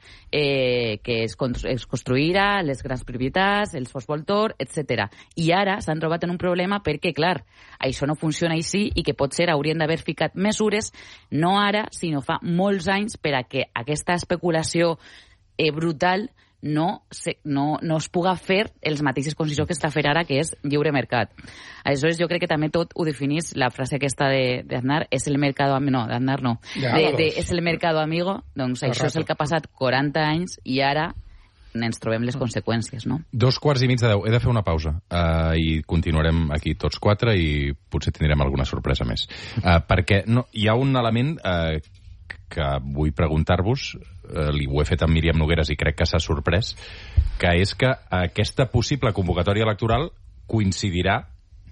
eh, que es, es construirà les grans propietats, els fosvoltor, etcètera. I ara s'han trobat en un problema perquè, clar, això no funciona així, i que potser haurien d'haver ficat mesures, no ara, sinó fa molts anys, per a que aquesta especulació eh, brutal no, se, no, no es puga fer els mateixes condicions que està fer ara, que és lliure mercat. Aleshores, jo crec que també tot ho definís, la frase aquesta de, de Aznar, és el mercado amigo, no, d'Aznar no, ja, de, de, és el mercado amigo, doncs això és el que ha passat quaranta anys i ara ens trobem les conseqüències, no? Dos quarts i mig de deu. He de fer una pausa uh, i continuarem aquí tots quatre i potser tindrem alguna sorpresa més. Uh, perquè no, hi ha un element uh, que vull preguntar-vos, uh, li ho he fet amb Míriam Nogueres i crec que s'ha sorprès, que és que aquesta possible convocatòria electoral coincidirà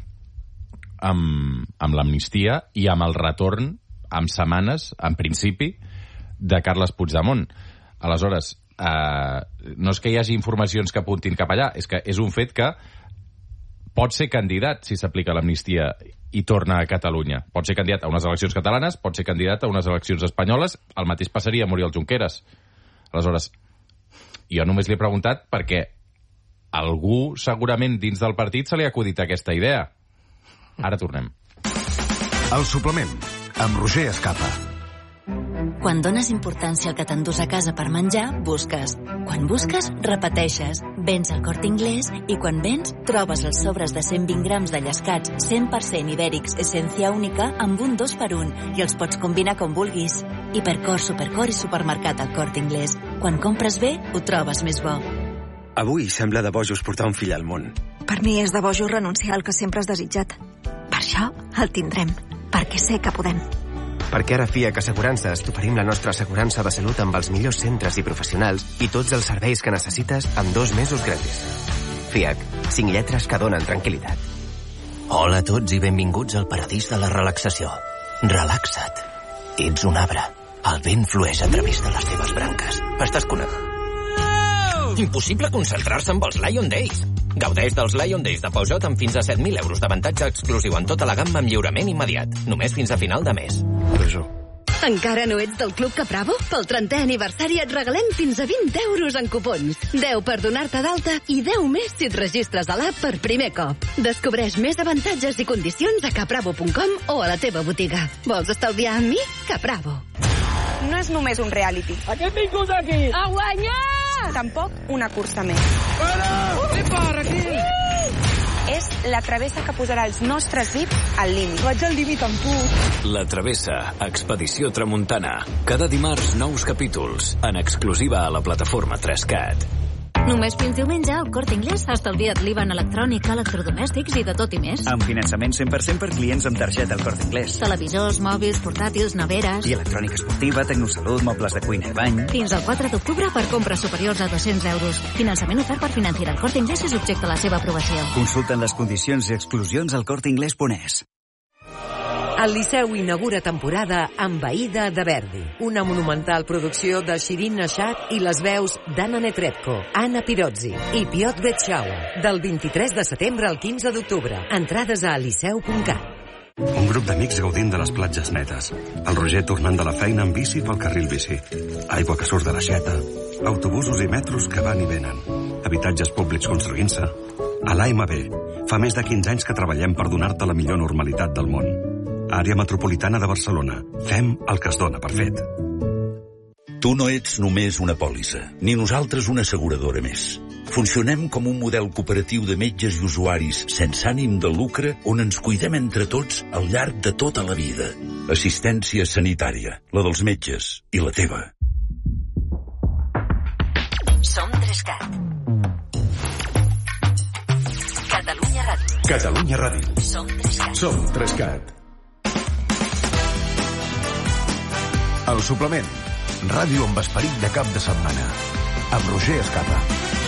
amb, amb l'amnistia i amb el retorn, amb setmanes, en principi, de Carles Puigdemont. Aleshores, Uh, no és que hi hagi informacions que apuntin cap allà, és que és un fet que pot ser candidat si s'aplica l'amnistia i torna a Catalunya. Pot ser candidat a unes eleccions catalanes, pot ser candidat a unes eleccions espanyoles, el mateix passaria a Oriol Junqueras. Aleshores, jo només li he preguntat perquè algú segurament dins del partit se li ha acudit aquesta idea. Ara tornem. El suplement, amb Roger Escapa. Quan dones importància al que t'endús a casa per menjar, busques. Quan busques, repeteixes. Vens al Corte Inglés i quan vens, trobes els sobres de cent vint grams de llescats cent per cent ibèrics essència única amb un dos per un i els pots combinar com vulguis. Hipercor, Supercor i Supermercat al Corte Inglés. Quan compres bé, ho trobes més bo. Avui sembla de bojos portar un fill al món. Per mi és de bojos renunciar al que sempre has desitjat. Per això el tindrem, perquè sé que podem. Perquè ara a F I A C Assegurances t'oferim la nostra assegurança de salut amb els millors centres i professionals i tots els serveis que necessites amb dos mesos gratis. F I A C, cinc lletres que donen tranquil·litat. Hola a tots i benvinguts al paradís de la relaxació. Relaxa't. Ets un arbre. El vent flueix a través de les teves branques. Estàs connectat. Impossible concentrar-se amb els Lion Days. Gaudeix dels Lion Days de Peugeot amb fins a set mil euros d'avantatge exclusiu en tota la gamma amb lliurament immediat. Només fins a final de mes. Peugeot. Encara no ets del Club Capravo? Pel trentè aniversari et regalem fins a vint euros en cupons. deu per donar-te d'alta i deu més si et registres a l'app per primer cop. Descobreix més avantatges i condicions a capravo punt com o a la teva botiga. Vols estalviar amb mi? Capravo. No és només un reality. A què hem vingut aquí? A guanyar! Tampoc una cursa més. Para! Epa, Raquel! És la travessa que posarà els nostres V I P al límit. Vaig al límit amb tu. La Travessa, Expedició Tramuntana. Cada dimarts, nous capítols. En exclusiva a la plataforma tres cat. Només fins diumenge al Corte Inglés estalvia't l'I V A en electrònica, electrodomèstics i de tot i més. Amb finançament cent per cent per clients amb targeta al Corte Inglés. Televisors, mòbils, portàtils, neveres... I electrònica esportiva, tecnosalut, mobles de cuina i bany... Fins al quatre d'octubre per compres superiors a dos-cents euros. Finançament ofert per Financiera al Corte Inglés i subjecte a la seva aprovació. Consulten les condicions i exclusions al corte inglés punt es. El Liceu inaugura temporada amb Aïda de Verdi, una monumental producció de Shirin Nashat i les veus d'Anna Netrebko, Anna Pirozzi i Piotr Betxaua, del vint-i-tres de setembre al quinze d'octubre. Entrades a liceu punt cat. Un grup d'amics gaudint de les platges netes. El Roger tornant de la feina amb bici pel carril bici. Aigua que surt de l'aixeta. Autobusos i metros que van i venen. Habitatges públics construint-se. A l'A M B, fa més de quinze anys que treballem per donar-te la millor normalitat del món. Àrea metropolitana de Barcelona. Fem el que es dona per fet. Tu no ets només una pòlissa, ni nosaltres una asseguradora més. Funcionem com un model cooperatiu de metges i usuaris sense ànim de lucre on ens cuidem entre tots al llarg de tota la vida. Assistència sanitària, la dels metges i la teva. Som tres cat. Catalunya Ràdio. Catalunya Ràdio. Som tres cat. Som tres cat. El suplement. Ràdio amb esperit de cap de setmana. Amb Roger Escapa.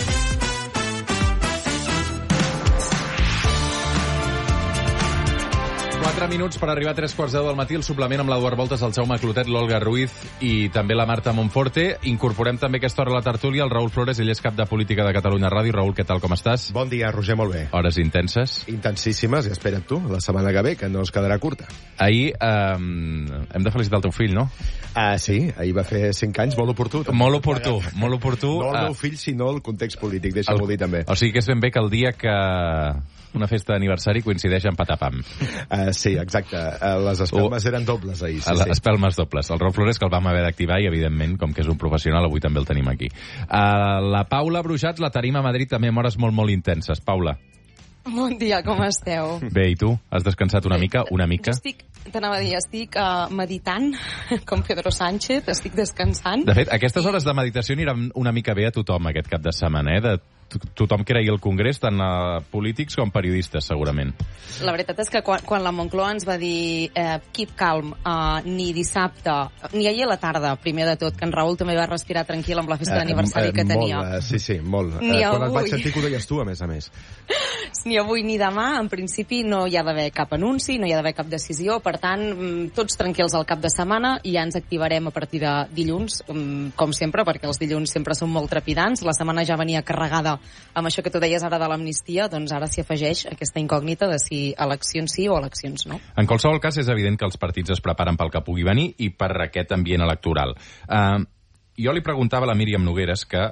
Quatre minuts per arribar a tres quarts deu del matí, el suplement amb l'Eduard Voltes, el Jaume Clotet, l'Olga Ruiz i també la Marta Monforte. Incorporem també aquesta hora a la tertúlia el Raül Flores, ell és cap de política de Catalunya Ràdio. Raül, què tal, com estàs? Bon dia, Roger, molt bé. Hores intenses? Intensíssimes, i espera't tu, la setmana que ve, que no es quedarà curta. Ahir eh, hem de felicitar el teu fill, no? Ah, sí, ahir va fer cinc anys, molt oportú. També. Molt oportú, molt oportú. No el meu fill, sinó el context polític, deixa'm-ho dir també. O sigui que és ben bé que el dia que una festa d'aniversari coincideix en patapam. Uh, sí, Sí, exacte. Les espelmes eren dobles ahir. Sí, les sí. espelmes dobles. El Raúl Flores, que el vam haver d'activar i, evidentment, com que és un professional, avui també el tenim aquí. Uh, la Paula Bruixats la tenim a Madrid també amb hores molt, molt intenses. Paula. Bon dia, com esteu? Bé, i tu? Has descansat una mica? Una mica? Jo estic, t'anava a dir, estic uh, meditant, com Pedro Sánchez, estic descansant. De fet, aquestes hores de meditació aniran una mica bé a tothom aquest cap de setmana, eh? De tothom que era ahir al Congrés, tant uh, polítics com periodistes, segurament. La veritat és que quan, quan la Moncloa ens va dir eh, keep calm, uh, ni dissabte, ni ahir a la tarda, primer de tot, que en Raül també va respirar tranquil amb la festa d'aniversari que tenia. Molt, sí, sí, molt. Ni Quan avui. et vaig sentir que ho deies tu, a més a més. Ni avui ni demà, en principi, no hi ha d'haver cap anunci, no hi ha d'haver cap decisió, per tant, tots tranquils al cap de setmana i ja ens activarem a partir de dilluns, com sempre, perquè els dilluns sempre són molt trepidants. La setmana ja venia carregada amb això que tu deies ara de l'amnistia, doncs ara s'hi afegeix aquesta incògnita de si eleccions sí o eleccions no. En qualsevol cas, és evident que els partits es preparen pel que pugui venir i per aquest ambient electoral. Uh, jo li preguntava a la Míriam Nogueres que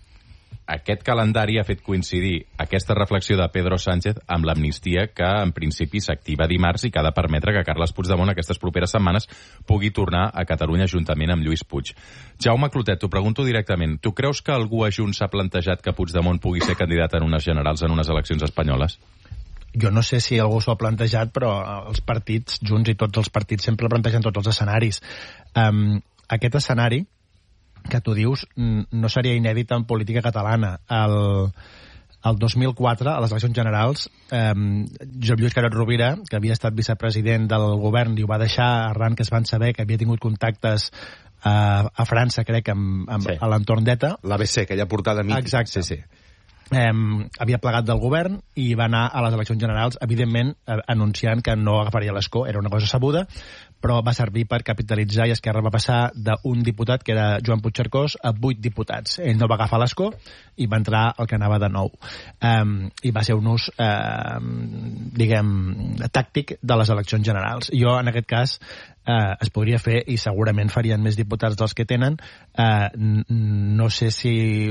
aquest calendari ha fet coincidir aquesta reflexió de Pedro Sánchez amb l'amnistia que, en principi, s'activa dimarts i que ha de permetre que Carles Puigdemont aquestes properes setmanes pugui tornar a Catalunya juntament amb Lluís Puig. Jaume Clotet, t'ho pregunto directament. Tu creus que algú a Junts s'ha plantejat que Puigdemont pugui ser candidat en unes generals en unes eleccions espanyoles? Jo no sé si algú s'ho ha plantejat, però els partits, Junts i tots els partits, sempre plantegen tots els escenaris. Um, aquest escenari que tu dius no seria inèdit en política catalana. El, el dos mil quatre, a les eleccions generals, eh, Josep Lluís Carod Rovira, que havia estat vicepresident del govern i ho va deixar arran que es van saber que havia tingut contactes a, a França, crec, amb, amb, sí. a l'entorn d'ETA. L'A B C, aquella portada mítica. Exacte. Sí, sí. Eh, havia plegat del govern i va anar a les eleccions generals, evidentment eh, anunciant que no agafaria l'escó, era una cosa sabuda, però va servir per capitalitzar i Esquerra va passar d'un diputat, que era Joan Puigcercós, a vuit diputats. Ell no va agafar l'escó i va entrar el que anava de nou. Um, I va ser un ús, uh, diguem, tàctic de les eleccions generals. Jo, en aquest cas, Uh, es podria fer i segurament farien més diputats dels que tenen. Uh, no sé si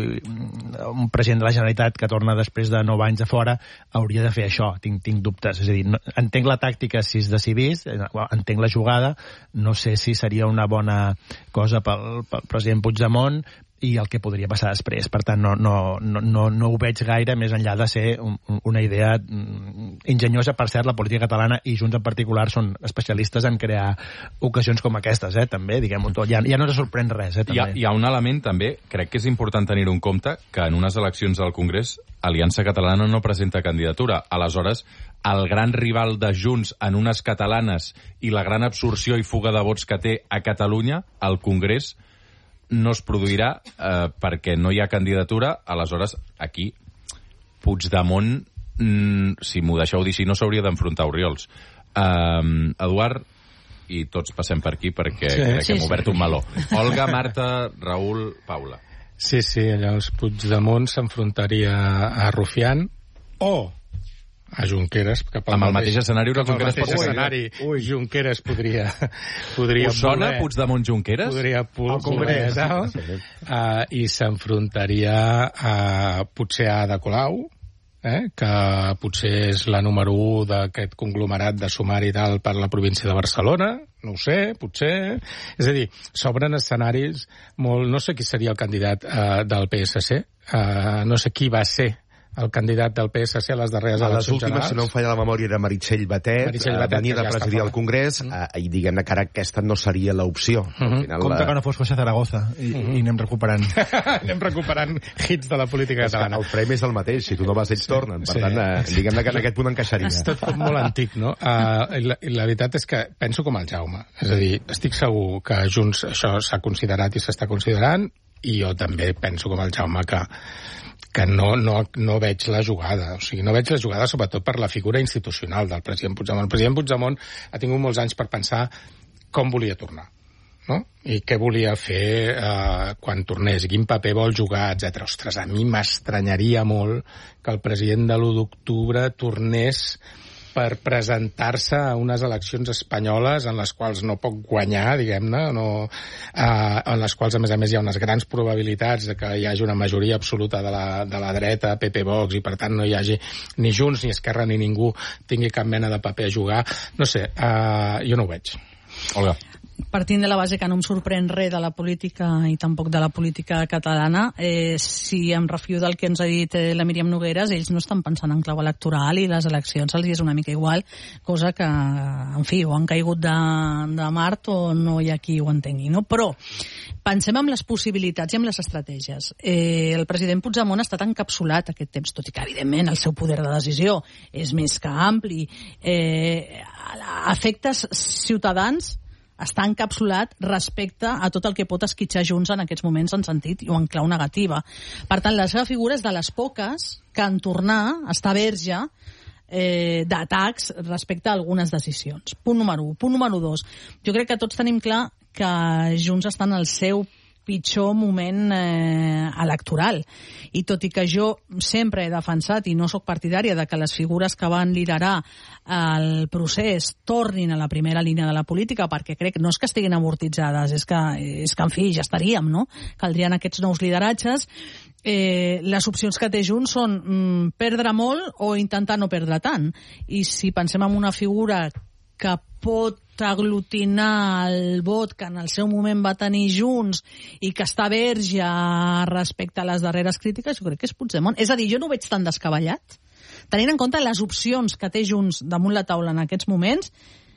un president de la Generalitat que torna després de nou anys de fora hauria de fer això, tinc, tinc dubtes. És a dir, no, entenc la tàctica si es decidís, entenc la jugada, no sé si seria una bona cosa pel, pel president Puigdemont i el que podria passar després. Per tant, no, no, no, no ho veig gaire més enllà de ser un, una idea enginyosa. Per cert, la política catalana i Junts en particular són especialistes en crear ocasions com aquestes, eh, també, diguem-ho tot. Ja, ja no ens sorprèn res, eh, també. Hi ha, hi ha un element, també, crec que és important tenir-ho en compte, que en unes eleccions al Congrés Aliança Catalana no presenta candidatura. Aleshores, el gran rival de Junts en unes catalanes i la gran absorció i fuga de vots que té a Catalunya, al Congrés, no es produirà eh, perquè no hi ha candidatura. Aleshores, aquí, Puigdemont, mm, si m'ho deixeu dir així, no s'hauria d'enfrontar a Oriols. Um, Eduard, i tots passem per aquí perquè sí, crec sí, que hem obert sí. un meló. Olga, Marta, Raül, Paula. Sí, sí, llavors Puigdemont s'enfrontaria a Rufián o a Junqueras. Amb el mateix escenari, cap al mateix escenari, ui, Junqueras podria... podria Us sona Puigdemont-Junqueras? Podria poder, Congrés, no? uh, i s'enfrontaria a, potser a Ada Colau, eh? que potser és la número u d'aquest conglomerat de sumari i tal per la província de Barcelona, no ho sé, potser... És a dir, s'obren escenaris molt... No sé qui seria el candidat uh, del P S C, uh, no sé qui va ser el candidat del P S C a les darreres a eleccions les últimes, generals. si no em falla la memòria, era Meritxell Batet, Meritxell Batet venia de ja presidir el Congrés, mm. uh, i diguem-ne que ara aquesta no seria l'opció. Mm -hmm. Final, compte la... que no fos José Zaragoza, i, mm -hmm. i anem recuperant. anem recuperant hits de la política catalana. El premi és el mateix, si tu no vas, ells tornen. Per sí. tant, uh, diguem-ne que en aquest punt encaixaria. És tot com molt antic, no? Uh, i, la, I la veritat és que penso com el Jaume. És a dir, estic segur que Junts això s'ha considerat i s'està considerant, i jo també penso com el Jaume que que no, no, no veig la jugada. O sigui, no veig la jugada sobretot per la figura institucional del president Puigdemont. El president Puigdemont ha tingut molts anys per pensar com volia tornar, no? I què volia fer eh, quan tornés, quin paper vol jugar, etcètera. Ostres, a mi m'estranyaria molt que el president de l'u d'octubre tornés per presentar-se a unes eleccions espanyoles en les quals no pot guanyar, diguem-ne, no, eh, en les quals, a més a més, hi ha unes grans probabilitats de que hi hagi una majoria absoluta de la, de la dreta, P P Vox, i per tant no hi hagi ni Junts, ni Esquerra, ni ningú tingui cap mena de paper a jugar. No sé, eh, jo no ho veig. Olga. Partint de la base que no em sorprèn res de la política i tampoc de la política catalana, eh, si em refio del que ens ha dit eh, la Míriam Nogueras, ells no estan pensant en clau electoral i les eleccions els és una mica igual, cosa que, en fi, o han caigut de, de Mart o no hi ha qui ho entengui, no? Però pensem en les possibilitats i en les estratègies. Eh, el president Puigdemont ha estat encapsulat aquest temps, tot i que, evidentment, el seu poder de decisió és més que ampli. Eh, a efectes ciutadans està encapsulat respecte a tot el que pot esquitxar Junts en aquests moments en sentit o en clau negativa. Per tant, la seva figura és de les poques que en tornar està verge eh, d'atacs respecte a algunes decisions. Punt número un. Punt número dos. Jo crec que tots tenim clar que Junts està en el seu pitjor moment eh, electoral. I tot i que jo sempre he defensat i no sóc partidària de que les figures que van liderar el procés tornin a la primera línia de la política, perquè crec no és que estiguin amortitzades, és que, és que en fi, ja estaríem, no? Caldrien aquests nous lideratges. Eh, les opcions que té Junts són mm, perdre molt o intentar no perdre tant. I si pensem en una figura que pot aglutinar el vot que en el seu moment va tenir Junts i que està verge respecte a les darreres crítiques, jo crec que és Puigdemont. És a dir, jo no ho veig tan descabellat. Tenint en compte les opcions que té Junts damunt la taula en aquests moments,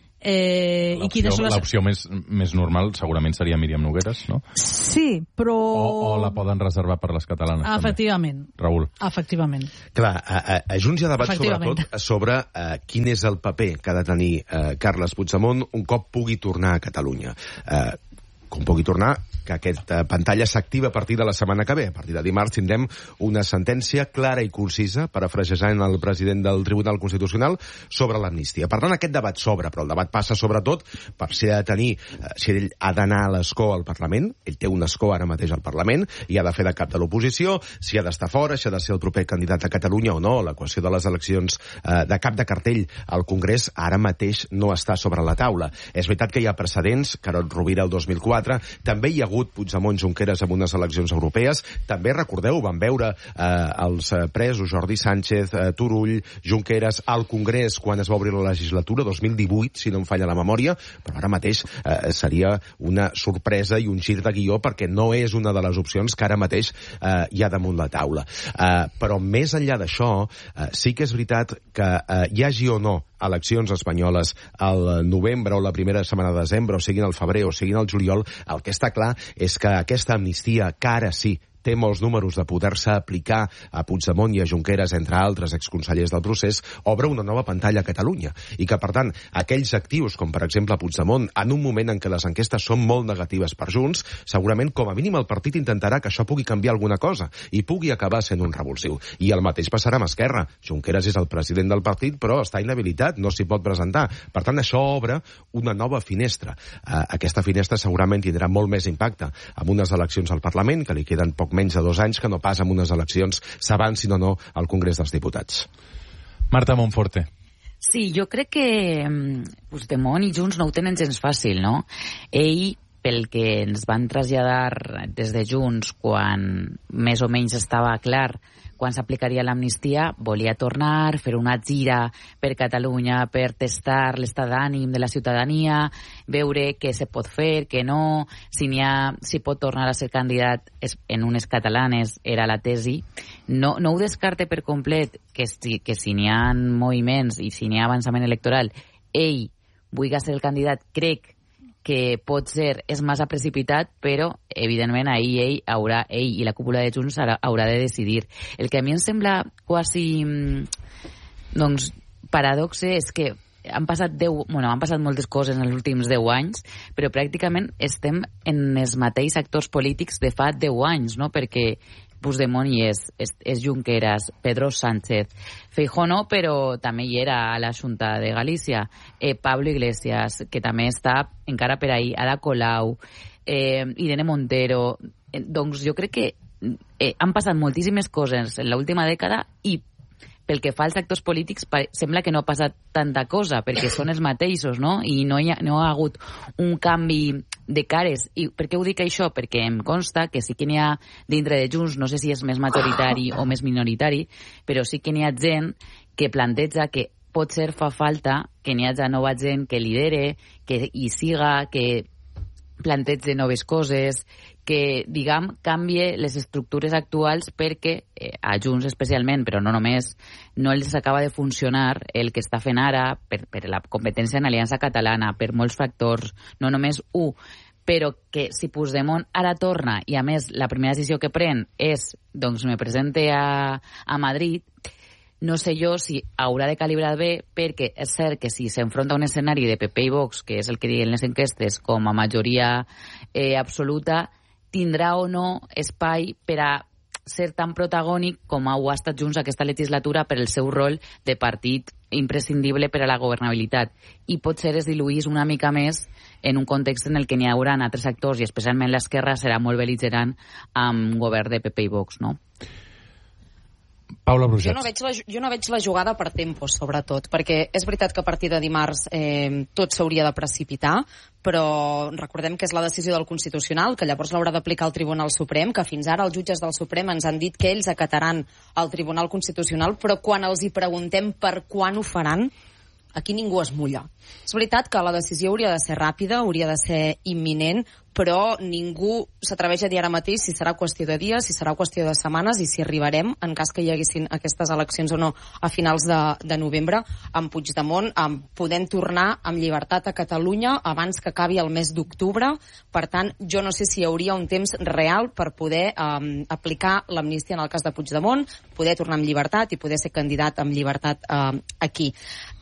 Eh, i quines són les... L'opció més, més normal segurament seria Míriam Nogueras, no? Sí, però... O, o la poden reservar per les catalanes, efectivament. També. Raül. Efectivament. Clar, a, a, a Junts hi ha debat sobretot sobre uh, quin és el paper que ha de tenir uh, Carles Puigdemont un cop pugui tornar a Catalunya. Uh, com pugui tornar, que aquesta pantalla s'activa a partir de la setmana que ve. A partir de dimarts tindrem una sentència clara i concisa, parafrasejant el president del Tribunal Constitucional, sobre l'amnistia. Per tant, aquest debat s'obre, però el debat passa sobretot per si ha de tenir, si ell ha d'anar a l'escó al Parlament, ell té un escó ara mateix al Parlament, i ha de fer de cap de l'oposició, si ha d'estar fora, si ha de ser el proper candidat a Catalunya o no, l'equació de les eleccions eh, de cap de cartell al Congrés ara mateix no està sobre la taula. És veritat que hi ha precedents, Carod Rovira el dos mil quatre, també hi ha hagut Puigdemont-Junqueras en unes eleccions europees, també, recordeu, van veure eh, els presos Jordi Sánchez, eh, Turull, Junqueras al Congrés quan es va obrir la legislatura, dos mil divuit, si no em falla la memòria, però ara mateix eh, seria una sorpresa i un gir de guió perquè no és una de les opcions que ara mateix eh, hi ha damunt la taula. Eh, però més enllà d'això, eh, sí que és veritat que eh, hi hagi o no eleccions espanyoles al novembre o la primera setmana de desembre, o siguin al febrer o siguin al juliol, el que està clar és que aquesta amnistia, que ara sí té molts números de poder-se aplicar a Puigdemont i a Junqueras, entre altres exconsellers del procés, obre una nova pantalla a Catalunya. I que, per tant, aquells actius, com per exemple Puigdemont, en un moment en què les enquestes són molt negatives per Junts, segurament, com a mínim, el partit intentarà que això pugui canviar alguna cosa i pugui acabar sent un revulsiu. I el mateix passarà amb Esquerra. Junqueras és el president del partit, però està inhabilitat, no s'hi pot presentar. Per tant, això obre una nova finestra. Uh, aquesta finestra segurament tindrà molt més impacte amb unes eleccions al Parlament, que li queden poc menys de dos anys, que no pas amb unes eleccions s'avancin o no al Congrés dels Diputats. Marta Monforte. Sí, jo crec que Puigdemont i Junts no ho tenen gens fàcil, no? Ell, pel que ens van traslladar des de Junts quan més o menys estava clar quan s'aplicaria l'amnistia, volia tornar, fer una gira per Catalunya per testar l'estat d'ànim de la ciutadania, veure què se pot fer, què no, si n'hi ha, si pot tornar a ser candidat en unes catalanes, era la tesi. No, no ho descarte per complet, que si, que si n'hi ha moviments i si n'hi ha avançament electoral, ell vulgui ser el candidat, crec que pot ser, és massa precipitat, però, evidentment, ahir ell, haurà, ell i la cúpula de Junts haurà, haurà de decidir. El que a mi em sembla quasi, doncs, paradoxe és que han passat, deu, bueno, han passat moltes coses en els últims deu anys, però pràcticament estem en els mateixos actors polítics de fa deu anys, no? Perquè Puigdemont hi és, és, és Junqueras, Pedro Sánchez, Feijóo no, però també hi era a la Junta de Galícia, eh, Pablo Iglesias, que també està encara per ahí, Ada Colau, eh, Irene Montero. Eh, doncs jo crec que eh, han passat moltíssimes coses en l'última dècada i pel que fa als actors polítics, sembla que no ha passat tanta cosa, perquè són els mateixos, no? I no hi ha, no ha hagut un canvi de cares. I per què ho dic això? Perquè em consta que sí que n'hi ha dintre de Junts, no sé si és més majoritari o més minoritari, però sí que n'hi ha gent que planteja que potser fa falta que n'hi hagi nova gent que lidere, que hi siga, que plantege noves coses, que, diguem, canvie les estructures actuals perquè, eh, a Junts especialment, però no només, no els acaba de funcionar el que està fent ara per, per la competència en Aliança Catalana, per molts factors, no només un, però que si Puigdemont ara torna i, a més, la primera decisió que pren és, doncs, me presente a, a Madrid, no sé jo si haurà de calibrar bé, perquè és cert que si s'enfronta a un escenari de P P i Vox, que és el que diuen les enquestes, com a majoria eh, absoluta, tindrà o no espai per a ser tan protagònic com ho ha estat Junts aquesta legislatura per el seu rol de partit imprescindible per a la governabilitat. I potser es diluís una mica més en un context en el que n'hi haurà altres actors, i especialment l'esquerra serà molt bel·ligerant amb un govern de P P i Vox, no? Paula Brugets. Jo no, veig la, jo no veig la jugada per tempos, sobretot, perquè és veritat que a partir de dimarts eh, tot s'hauria de precipitar, però recordem que és la decisió del Constitucional, que llavors l'haurà d'aplicar el Tribunal Suprem, que fins ara els jutges del Suprem ens han dit que ells acataran el Tribunal Constitucional, però quan els hi preguntem per quan ho faran, aquí ningú es mulla. És veritat que la decisió hauria de ser ràpida, hauria de ser imminent, però ningú s'atreveix a dir ara mateix si serà qüestió de dies, si serà qüestió de setmanes i si arribarem, en cas que hi haguessin aquestes eleccions o no a finals de, de novembre, amb Puigdemont amb, podent tornar amb llibertat a Catalunya abans que acabi el mes d'octubre. Per tant, jo no sé si hi hauria un temps real per poder um, aplicar l'amnistia en el cas de Puigdemont, poder tornar amb llibertat i poder ser candidat amb llibertat uh, aquí.